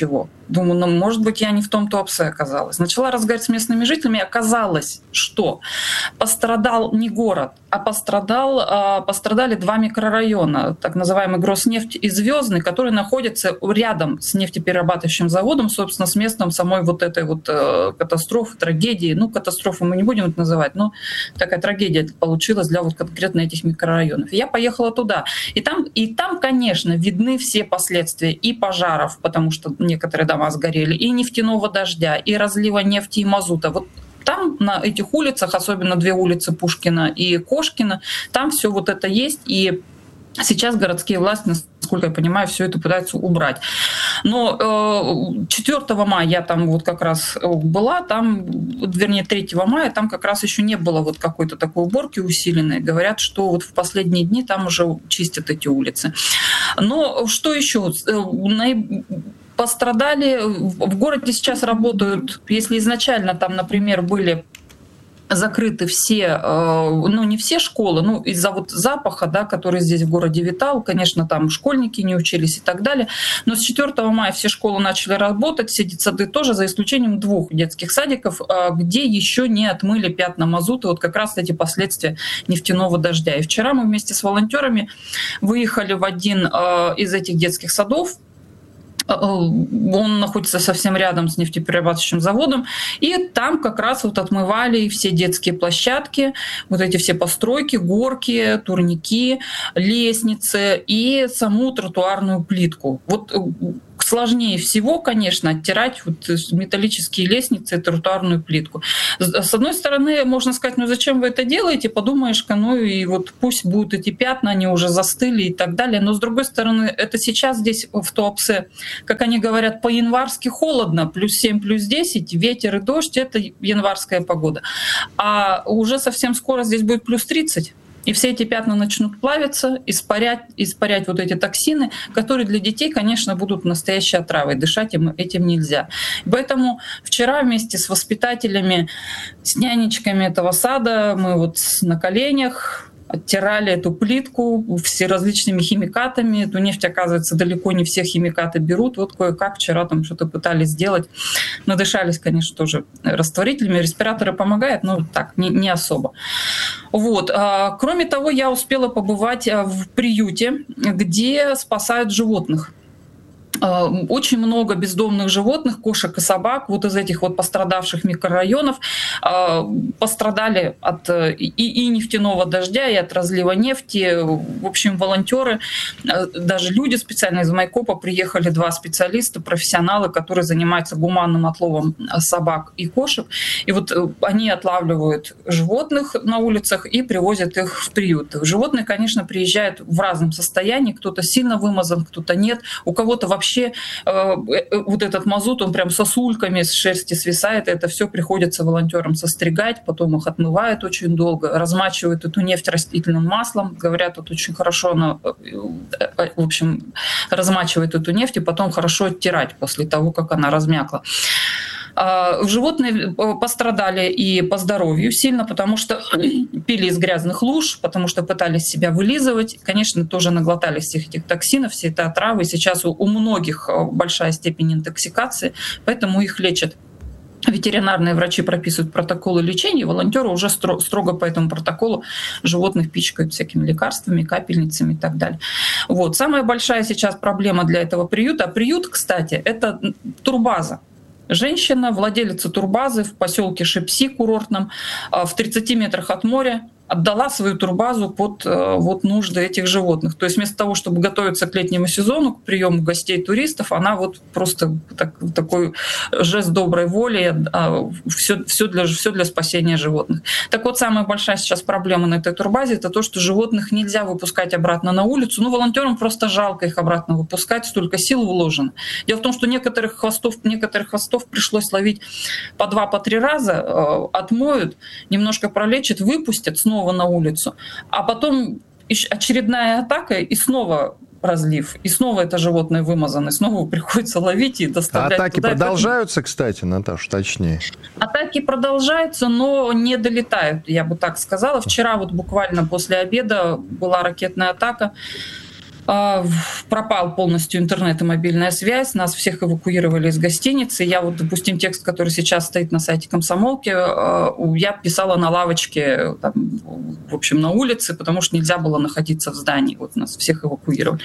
Думаю, ну, может быть, я не в том Туапсе оказалась. Начала разговаривать с местными жителями, оказалось, что пострадал не город, а пострадал, пострадали два микрорайона, так называемый Гроснефть и Звездный, которые находятся рядом с нефтеперерабатывающим заводом, собственно, с местом самой вот этой вот катастрофы, трагедии. Ну, катастрофу мы не будем это называть, но такая трагедия получилась для вот конкретно этих микрорайонов. Я поехала туда, и там, и там, конечно, видны все последствия и пожаров, потому что некоторые дома сгорели, и нефтяного дождя, и разлива нефти и мазута. Вот там, на этих улицах, особенно две улицы Пушкина и Кошкина, там все вот это есть, и сейчас городские власти, насколько я понимаю, все это пытаются убрать. Но э, четвёртого мая я там вот как раз была, там, вернее, третьего мая, там как раз еще не было вот какой-то такой уборки усиленной. Говорят, что вот в последние дни там уже чистят эти улицы. Но что еще? Пострадали, в городе сейчас работают, если изначально там, например, были закрыты все, ну не все школы, ну из-за вот запаха, да, который здесь в городе витал, конечно, там школьники не учились и так далее, но с четвёртого мая все школы начали работать, все детсады тоже, за исключением двух детских садиков, где еще не отмыли пятна мазута, вот как раз эти последствия нефтяного дождя. И вчера мы вместе с волонтерами выехали в один из этих детских садов. Он находится совсем рядом с нефтеперерабатывающим заводом, и там как раз вот отмывали все детские площадки, вот эти все постройки, горки, турники, лестницы и саму тротуарную плитку. Вот сложнее всего, конечно, оттирать вот металлические лестницы и тротуарную плитку. С одной стороны, можно сказать, ну зачем вы это делаете? Подумаешь-ка, ну и вот пусть будут эти пятна, они уже застыли и так далее. Но с другой стороны, это сейчас здесь в Туапсе, как они говорят, по-январски холодно, плюс семь, плюс десять, ветер и дождь — это январская погода. А уже совсем скоро здесь будет плюс тридцать. И все эти пятна начнут плавиться, испарять, испарять вот эти токсины, которые для детей, конечно, будут настоящей отравой. Дышать им этим нельзя. Поэтому вчера вместе с воспитателями, с нянечками этого сада мы вот на коленях оттирали эту плитку все различными химикатами. Эту нефть, оказывается, далеко не все химикаты берут. Вот кое-как вчера там что-то пытались сделать. Надышались, конечно, тоже растворителями. Респираторы помогают, но так, не, не особо. Вот. Кроме того, я успела побывать в приюте, где спасают животных. Очень много бездомных животных, кошек и собак, вот из этих вот пострадавших микрорайонов, пострадали от и, и нефтяного дождя, и от разлива нефти. В общем, волонтеры, даже люди специально из Майкопа приехали, два специалиста, профессионалы, которые занимаются гуманным отловом собак и кошек. И вот они отлавливают животных на улицах и привозят их в приют. Животные, конечно, приезжают в разном состоянии, кто-то сильно вымазан, кто-то нет, у кого-то вообще Вообще э, вот этот мазут, он прям сосульками с шерсти свисает, и это все приходится волонтерам состригать, потом их отмывают очень долго, размачивают эту нефть растительным маслом, говорят, вот очень хорошо она, в общем, размачивает эту нефть, и потом хорошо оттирать после того, как она размякла. Животные пострадали и по здоровью сильно, потому что пили из грязных луж, потому что пытались себя вылизывать. Конечно, тоже наглотались всех этих токсинов, все это отравы. Сейчас у многих большая степень интоксикации, поэтому их лечат. Ветеринарные врачи прописывают протоколы лечения, волонтеры уже строго по этому протоколу животных пичкают всякими лекарствами, капельницами и так далее. Вот. Самая большая сейчас проблема для этого приюта, а приют, кстати, это турбаза. Женщина, владелица турбазы в поселке Шепси курортном, в тридцати метрах от моря, отдала свою турбазу под вот, нужды этих животных. То есть вместо того, чтобы готовиться к летнему сезону, к приему гостей туристов, она вот просто так, такой жест доброй воли, все, все, для, все для спасения животных. Так вот, самая большая сейчас проблема на этой турбазе — это то, что животных нельзя выпускать обратно на улицу. Ну, волонтерам просто жалко их обратно выпускать, столько сил вложено. Дело в том, что некоторых хвостов, некоторых хвостов пришлось ловить по два, по три раза, отмоют, немножко пролечат, выпустят снова на улицу, а потом очередная атака и снова разлив, и снова это животное вымазано, и снова приходится ловить и доставлять. А атаки туда. продолжаются, кстати, Наташа, точнее? Атаки продолжаются, но не долетают, я бы так сказала. Вчера вот буквально после обеда была ракетная атака. Пропал полностью интернет и мобильная связь, нас всех эвакуировали из гостиницы. Я вот, допустим, текст, который сейчас стоит на сайте «Комсомолки», я писала на лавочке, там, в общем, на улице, потому что нельзя было находиться в здании. Вот нас всех эвакуировали.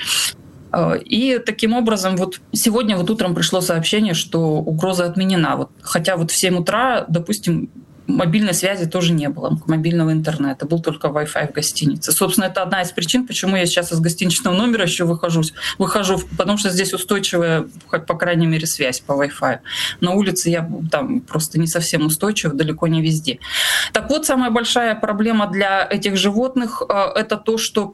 И таким образом, вот сегодня вот утром пришло сообщение, что угроза отменена. Вот, хотя вот в семь утра, допустим, мобильной связи тоже не было, мобильного интернета, был только Wi-Fi в гостинице. Собственно, это одна из причин, почему я сейчас из гостиничного номера еще выхожу, выхожу, потому что здесь устойчивая, хоть по крайней мере, связь по Wi-Fi. На улице я там просто не совсем устойчива, далеко не везде. Так вот, самая большая проблема для этих животных – это то, что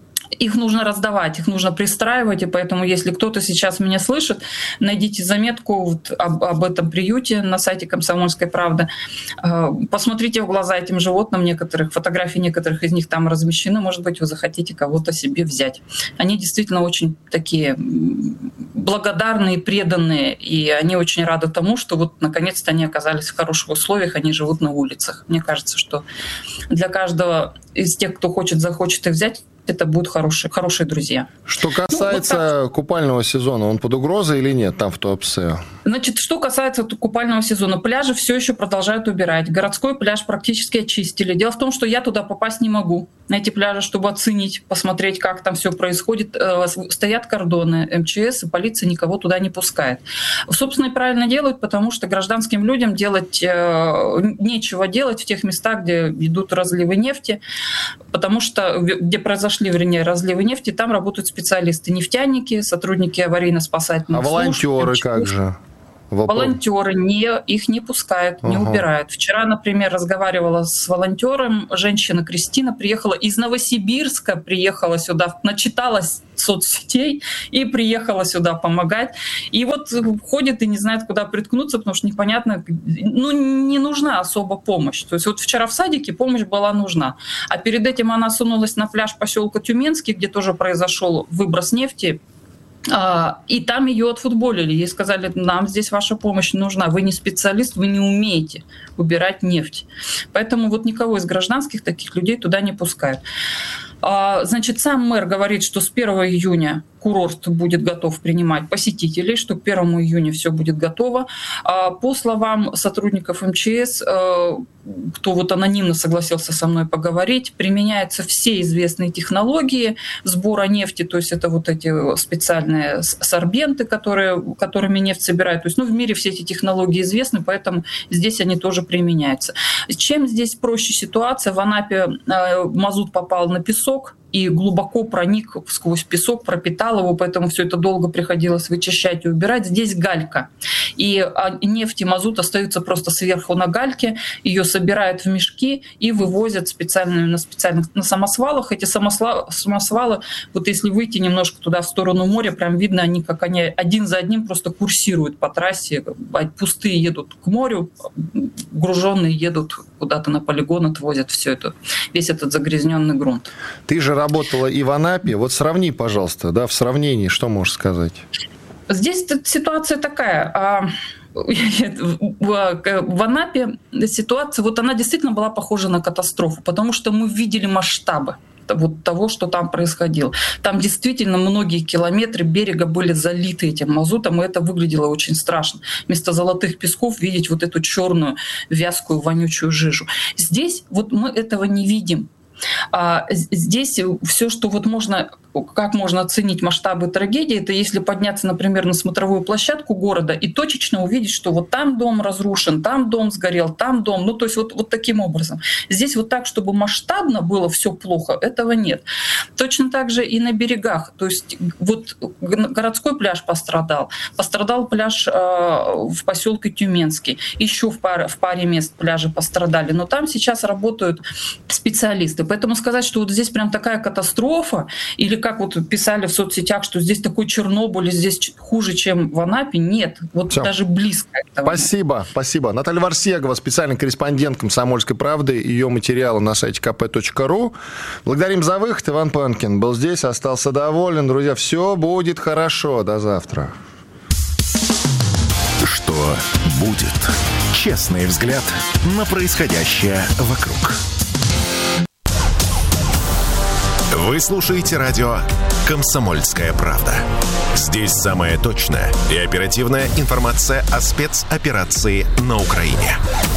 их нужно раздавать, их нужно пристраивать, и поэтому, если кто-то сейчас меня слышит, найдите заметку вот об, об этом приюте на сайте «Комсомольской правды». Посмотрите в глаза этим животным, некоторых фотографий некоторых из них там размещены, может быть, вы захотите кого-то себе взять. Они действительно очень такие благодарные, преданные, и они очень рады тому, что вот наконец-то они оказались в хороших условиях, они живут на улицах. Мне кажется, что для каждого из тех, кто хочет, захочет их взять, это будут хорошие, хорошие друзья. Что касается ну, вот купального сезона, он под угрозой или нет там в Туапсе? Значит, что касается купального сезона, пляжи все еще продолжают убирать. Городской пляж практически очистили. Дело в том, что я туда попасть не могу, на эти пляжи, чтобы оценить, посмотреть, как там все происходит. Стоят кордоны эм че эс, и полиция никого туда не пускает. Собственно, и правильно делают, потому что гражданским людям делать нечего делать в тех местах, где идут разливы нефти, потому что где произошли, вернее, разливы нефти, там работают специалисты, нефтяники, сотрудники аварийно-спасательных служб. А волонтеры как же? Волонтеры не, их не пускают, не ага. убирают. Вчера, например, разговаривала с волонтером, женщина Кристина приехала из Новосибирска, приехала сюда, начиталась соцсетей и приехала сюда помогать. И вот ходит и не знает, куда приткнуться, потому что непонятно, ну, не нужна особо помощь. То есть вот вчера в садике помощь была нужна. А перед этим она сунулась на пляж поселка Тюменский, где тоже произошел выброс нефти. И там ее отфутболили. Ей сказали, нам здесь ваша помощь нужна. Вы не специалист, вы не умеете убирать нефть. Поэтому вот никого из гражданских таких людей туда не пускают. Значит, сам мэр говорит, что с первого июня курорт будет готов принимать посетителей, что к первому июня все будет готово. По словам сотрудников эм че эс, кто вот анонимно согласился со мной поговорить, применяются все известные технологии сбора нефти, то есть это вот эти специальные сорбенты, которые, которыми нефть собирают. То есть, ну, в мире все эти технологии известны, поэтому здесь они тоже применяются. Чем здесь проще ситуация? В Анапе мазут попал на песок и глубоко проник сквозь песок, пропитал его, поэтому все это долго приходилось вычищать и убирать. Здесь галька. И нефть и мазут остаются просто сверху на гальке, ее собирают в мешки и вывозят специальными, на специальных на самосвалах. Эти самосвалы, самосвалы, вот если выйти немножко туда в сторону моря, прям видно, они как они один за одним просто курсируют по трассе. Пустые едут к морю, груженные едут куда-то на полигон, отвозят все это, весь этот загрязненный грунт. Ты же работала и в Анапе. Вот сравни, пожалуйста, да, в сравнении, что можешь сказать? Здесь ситуация такая. В Анапе ситуация, вот она действительно была похожа на катастрофу, потому что мы видели масштабы вот того, что там происходило. Там действительно многие километры берега были залиты этим мазутом, и это выглядело очень страшно. Вместо золотых песков видеть вот эту черную, вязкую, вонючую жижу. Здесь вот мы этого не видим. А здесь все, что вот можно, как можно оценить масштабы трагедии, это если подняться, например, на смотровую площадку города и точечно увидеть, что вот там дом разрушен, там дом сгорел, там дом, ну то есть вот, вот таким образом. Здесь вот так, чтобы масштабно было все плохо, этого нет. Точно так же и на берегах, то есть вот городской пляж пострадал, пострадал пляж э, в поселке Тюменский, еще в паре, в паре мест пляжи пострадали, но там сейчас работают специалисты. Поэтому сказать, что вот здесь прям такая катастрофа, или как вот писали в соцсетях, что здесь такой Чернобыль, здесь хуже, чем в Анапе, нет. Вот Всё. Даже близко этого. Спасибо, спасибо. Наталья Варсегова, специальный корреспондент «Комсомольской правды», ее материалы на сайте ка пэ точка ру. Благодарим за выход. Иван Панкин был здесь, остался доволен. Друзья, все будет хорошо. До завтра. Что будет? Честный взгляд на происходящее вокруг. Вы слушаете радио «Комсомольская правда». Здесь самая точная и оперативная информация о спецоперации на Украине.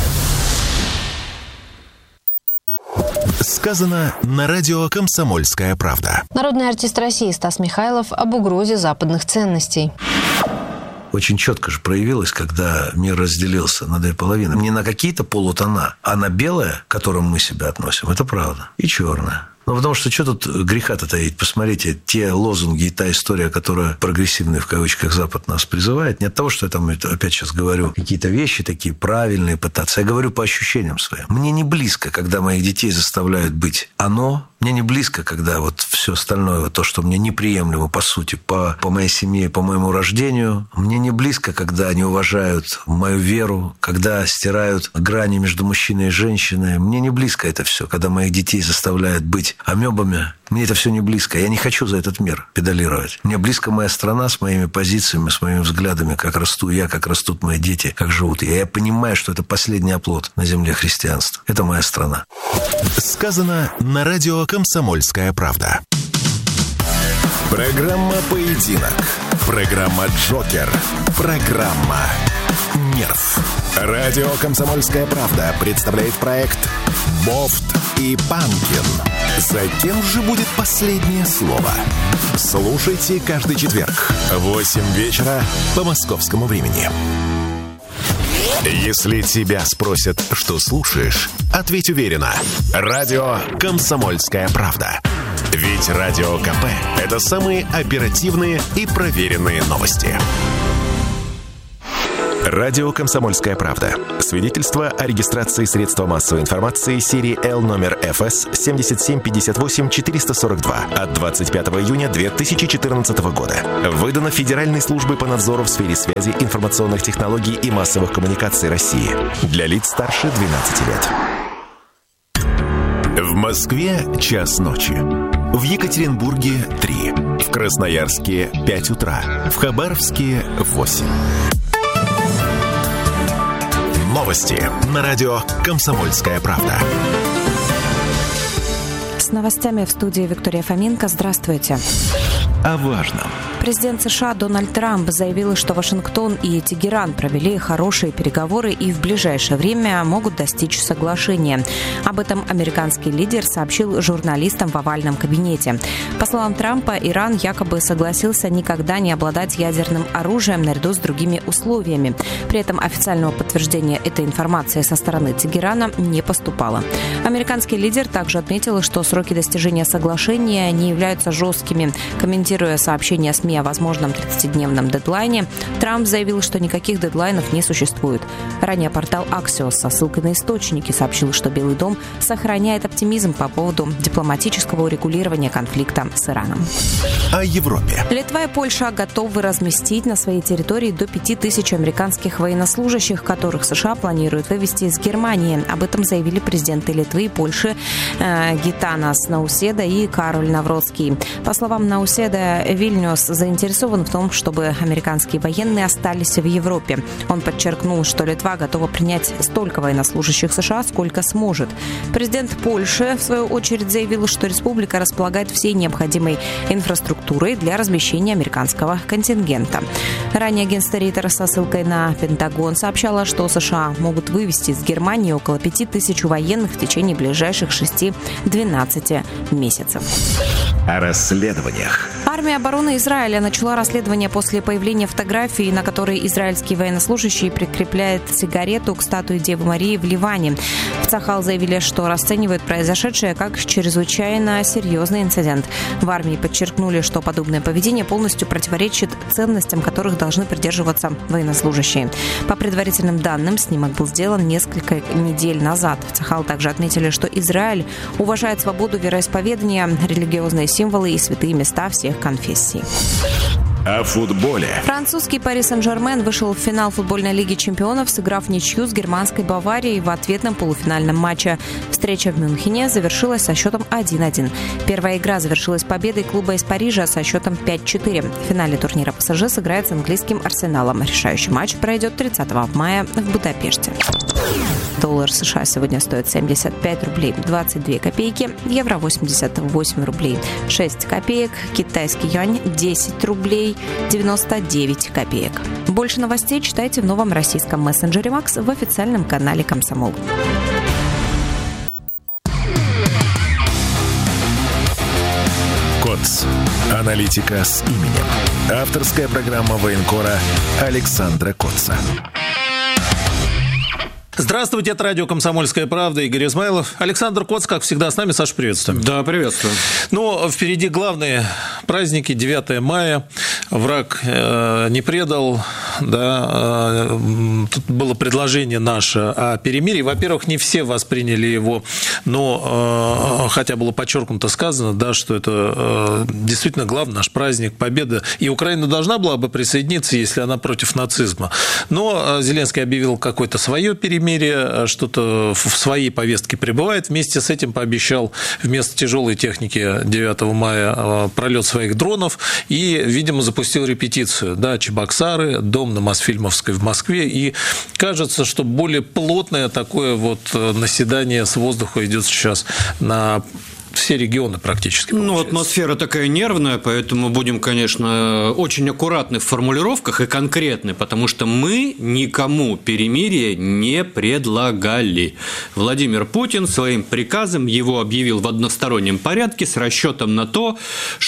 Сказано на радио «Комсомольская правда». Народный артист России Стас Михайлов об угрозе западных ценностей. Очень четко же проявилось, когда мир разделился на две половины. Не на какие-то полутона, а на белое, к которому мы себя относим, это правда, и черное. Ну, потому что что тут греха-то таить? Посмотрите, те лозунги и та история, которая прогрессивный, в кавычках, Запад нас призывает, не от того, что я там опять сейчас говорю какие-то вещи такие правильные пытаться. Я говорю по ощущениям своим. Мне не близко, когда моих детей заставляют быть оно. Мне не близко, когда вот все остальное, то, что мне неприемлемо, по сути, по, по моей семье, по моему рождению. Мне не близко, когда они уважают мою веру, когда стирают грани между мужчиной и женщиной. Мне не близко это все, когда моих детей заставляют быть амебами. Мне это все не близко. Я не хочу за этот мир педалировать. Мне близко моя страна с моими позициями, с моими взглядами, как расту я, как растут мои дети, как живут я. Я понимаю, что это последний оплот на земле христианства. Это моя страна. Сказано на радио «Комсомольская правда». Программа «Поединок». Программа «Джокер». Программа «Нерв». Радио «Комсомольская правда» представляет проект «Бофт и Панкин». За кем же будет последнее слово? Слушайте каждый четверг в восемь вечера по московскому времени. Если тебя спросят, что слушаешь, ответь уверенно. Радио «Комсомольская правда». Ведь Радио КП – это самые оперативные и проверенные новости. Радио «Комсомольская правда». Свидетельство о регистрации средства массовой информации серии Л номер эф эс семь семь пять восемь четыре сорок два от двадцать пятого июня две тысячи четырнадцатого года. Выдано Федеральной службой по надзору в сфере связи, информационных технологий и массовых коммуникаций России. Для лиц старше двенадцати лет. В Москве час ночи. В Екатеринбурге три. В Красноярске пять утра. В Хабаровске восемь. Новости на радио «Комсомольская правда». С новостями в студии Виктория Фоменко. Здравствуйте. О важном. Президент США Дональд Трамп заявил, что Вашингтон и Тегеран провели хорошие переговоры и в ближайшее время могут достичь соглашения. Об этом американский лидер сообщил журналистам в овальном кабинете. По словам Трампа, Иран якобы согласился никогда не обладать ядерным оружием наряду с другими условиями. При этом официального подтверждения этой информации со стороны Тегерана не поступало. Американский лидер также отметил, что сроки достижения соглашения не являются жесткими. Комментируя сообщение СМИ о возможном тридцатидневном дедлайне, Трамп заявил, что никаких дедлайнов не существует. Ранее портал Axios со ссылкой на источники сообщил, что Белый дом сохраняет оптимизм по поводу дипломатического урегулирования конфликта с Ираном. О Европе. Литва и Польша готовы разместить на своей территории до пяти тысяч американских военнослужащих, которых США планируют вывести из Германии. Об этом заявили президенты Литвы и Польши э, Гитанас Науседа и Кароль Навроцкий. По словам Науседа, Вильнюс заинтересован в том, чтобы американские военные остались в Европе. Он подчеркнул, что Литва готова принять столько военнослужащих США, сколько сможет. Президент Польши, в свою очередь, заявил, что республика располагает всей необходимой инфраструктурой для размещения американского контингента. Ранее агентство Рейтер со ссылкой на Пентагон сообщало, что США могут вывести из Германии около пяти тысяч военных в течение ближайших шести-двенадцати месяцев. О расследованиях. Армия обороны Израиля начала расследование после появления фотографии, на которой израильский военнослужащий прикрепляет сигарету к статуе Девы Марии в Ливане. В Цахал заявили, что расценивают произошедшее как чрезвычайно серьезный инцидент. В армии подчеркнули, что подобное поведение полностью противоречит ценностям, которых должны придерживаться военнослужащие. По предварительным данным, снимок был сделан несколько недель назад. В Цахал также отметили, что Израиль уважает свободу вероисповедания, религиозные символы и святые места всех конфессий. О футболе. Французский Пари Сен-Жермен вышел в финал футбольной лиги чемпионов, сыграв ничью с германской Баварией в ответном полуфинальном матче. Встреча в Мюнхене завершилась со счетом один-один. Первая игра завершилась победой клуба из Парижа со счетом пять-четыре. В финале турнира ПСЖ сыграет с английским Арсеналом. Решающий матч пройдет тридцатого мая в Будапеште. Доллар США сегодня стоит семьдесят пять рублей двадцать две копейки, евро восемьдесят восемь рублей шесть копеек, китайский юань десять рублей девяносто девять копеек. Больше новостей читайте в новом российском мессенджере Макс в официальном канале «Комсомол». КОЦ. Аналитика с именем. Авторская программа военкора Александра Котца. Здравствуйте, это радио «Комсомольская правда», Игорь Измайлов. Александр Коц, как всегда, с нами. Саша, приветствуем. Да, приветствую. Ну, впереди главные праздники, девятое мая. Враг э, не предал, да. Э, тут было предложение наше о перемирии. Во-первых, не все восприняли его, но э, хотя было подчеркнуто сказано, да, что это э, действительно главный наш праздник, победа. И Украина должна была бы присоединиться, если она против нацизма. Но э, Зеленский объявил какое-то свое перемирие, что-то в своей повестке пребывает. Вместе с этим пообещал вместо тяжелой техники девятого мая пролет своих дронов и, видимо, запустил репетицию. Да, Чебоксары, дом на Мосфильмовской в Москве. И кажется, что более плотное такое вот наседание с воздуха идет сейчас на все регионы практически. Получается. Ну, атмосфера такая нервная, поэтому будем, конечно, очень аккуратны в формулировках и конкретны, потому что мы никому перемирие не предлагали. Владимир Путин своим приказом его объявил в одностороннем порядке с расчетом на то,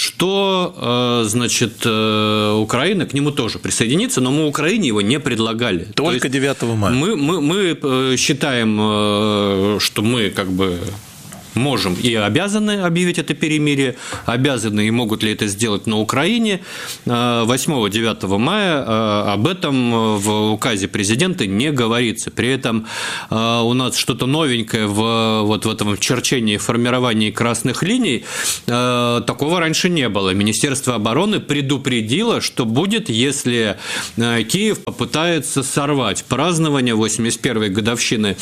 что, значит, Украина к нему тоже присоединится, но мы Украине его не предлагали. Только девятого мая. Мы, мы, мы считаем, что мы как бы можем и обязаны объявить это перемирие, обязаны и могут ли это сделать на Украине. восьмого-девятого мая об этом в указе президента не говорится. При этом у нас что-то новенькое в, вот в этом черчении и формировании красных линий. Такого раньше не было. Министерство обороны предупредило, что будет, если Киев попытается сорвать празднование восемьдесят первой годовщины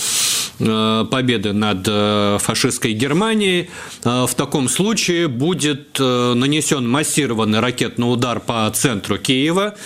победы над фашистской Германией. Германии. В таком случае будет нанесен массированный ракетный удар по центру Киева,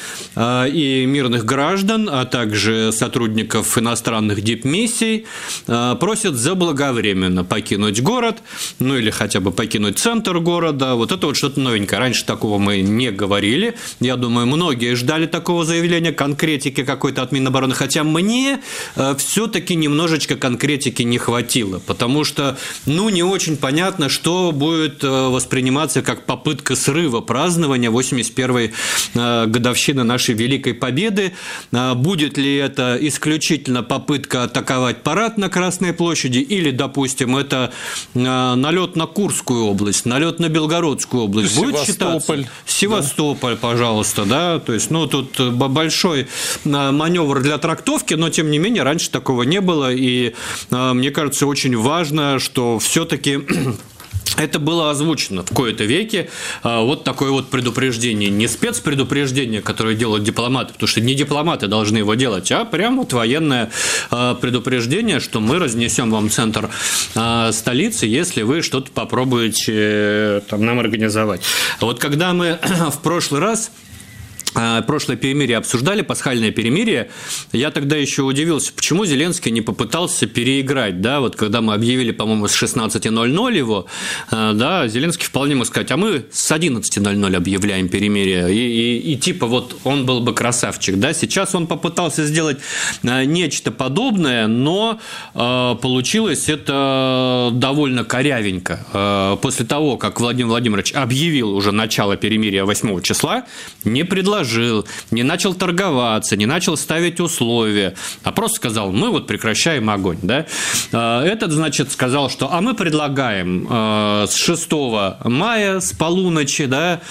и мирных граждан, а также сотрудников иностранных дипмиссий просят заблаговременно покинуть город, ну или хотя бы покинуть центр города. Вот это вот что-то новенькое. Раньше такого мы не говорили. Я думаю, многие ждали такого заявления, конкретики какой-то от Минобороны, хотя мне все-таки немножечко конкретики не хватило, потому что, ну, не очень понятно, что будет восприниматься как попытка срыва празднования восемьдесят первой годовщины нашей Великой Победы. Будет ли это исключительно попытка атаковать парад на Красной площади или, допустим, это налет на Курскую область, налет на Белгородскую область? Будет Севастополь. Считаться? Севастополь, да. Пожалуйста, да. То есть, ну, тут большой маневр для трактовки, но, тем не менее, раньше такого не было, и мне кажется, очень важно, что все-таки это было озвучено в кои-то веке, вот такое вот предупреждение, не спецпредупреждение, которое делают дипломаты, потому что не дипломаты должны его делать, а прям вот военное предупреждение, что мы разнесем вам центр столицы, если вы что-то попробуете там нам организовать. Вот когда мы в прошлый раз прошлое перемирие обсуждали, пасхальное перемирие, я тогда еще удивился, почему Зеленский не попытался переиграть, да, вот когда мы объявили, по-моему, с шестнадцати ноль-ноль его, да, Зеленский вполне мог сказать, а мы с одиннадцати ноль-ноль объявляем перемирие, и, и, и типа вот он был бы красавчик, да, сейчас он попытался сделать нечто подобное, но получилось это довольно корявенько. После того, как Владимир Владимирович объявил уже начало перемирия восьмого числа, не предложил, не начал торговаться, не начал ставить условия, а просто сказал, мы вот прекращаем огонь. Да? Этот, значит, сказал, что а мы предлагаем с шестого мая, с полуночи, да,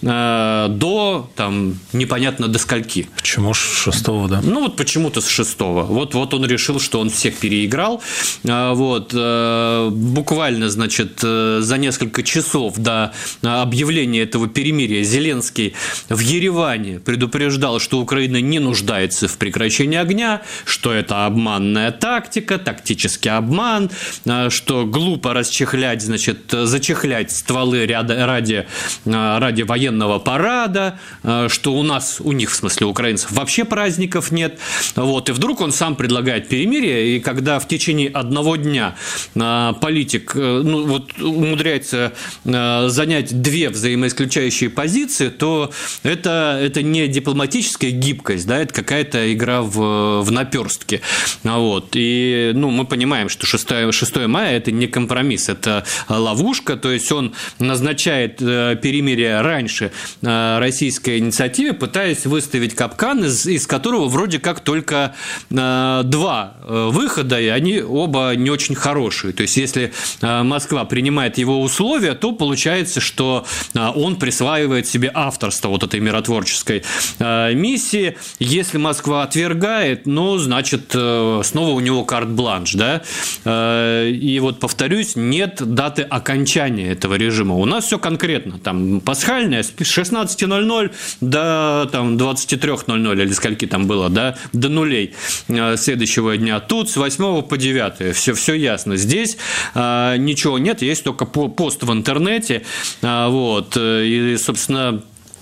до, там, непонятно до скольки. Почему с шестого, да? Ну, вот почему-то с шестого. Вот, вот он решил, что он всех переиграл. Вот. Буквально, значит, за несколько часов до объявления этого перемирия Зеленский в Ереване заранее предупреждал, что Украина не нуждается в прекращении огня, что это обманная тактика, тактический обман, что глупо расчехлять, значит, зачехлять стволы ради, ради военного парада, что у нас, у них, в смысле, украинцев, вообще праздников нет. Вот. И вдруг он сам предлагает перемирие, и когда в течение одного дня политик ну, вот, умудряется занять две взаимоисключающие позиции, то это, это не дипломатическая гибкость, да, это какая-то игра в, в наперстке. Вот. И ну, мы понимаем, что шестое мая – это не компромисс, это ловушка, то есть он назначает перемирие раньше российской инициативе, пытаясь выставить капкан, из, из которого вроде как только два выхода, и они оба не очень хорошие. То есть если Москва принимает его условия, то получается, что он присваивает себе авторство вот этой миротворческой миссии. Если Москва отвергает, ну, значит, снова у него карт-бланш, да? И вот, повторюсь, нет даты окончания этого режима. У нас все конкретно. Там пасхальная с шестнадцати ноль-ноль до там, двадцати трёх ноль-ноль, или скольки там было, да, до нулей следующего дня. Тут с восьмого по девятое. Все, все ясно. Здесь а, ничего нет, есть только пост в интернете. А, вот. И, собственно,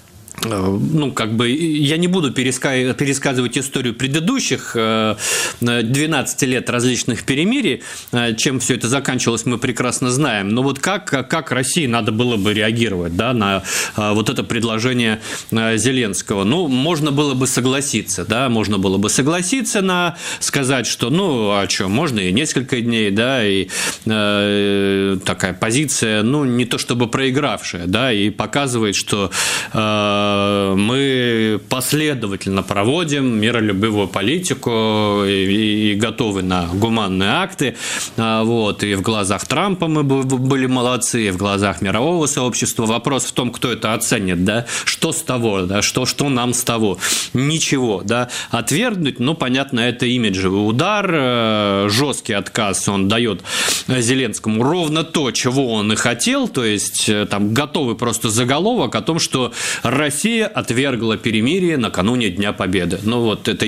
ну, как бы, я не буду пересказывать историю предыдущих двенадцати лет различных перемирий, чем все это заканчивалось, мы прекрасно знаем. Но вот как, как России надо было бы реагировать, да, на вот это предложение Зеленского? Ну, можно было бы согласиться, да, можно было бы согласиться на сказать, что, ну, а что, можно и несколько дней, да, и э, такая позиция, ну, не то чтобы проигравшая, да, и показывает, что э, мы последовательно проводим миролюбивую политику и, и готовы на гуманные акты. Вот. И в глазах Трампа мы были молодцы, и в глазах мирового сообщества. Вопрос в том, кто это оценит, да? Что с того, да? что, что нам с того? Ничего. Да? Отвергнуть, ну, понятно, это имиджевый удар, жесткий отказ он дает Зеленскому ровно то, чего он и хотел, то есть там готовый просто заголовок о том, что Россия Россия отвергла перемирие накануне Дня Победы. Ну, вот это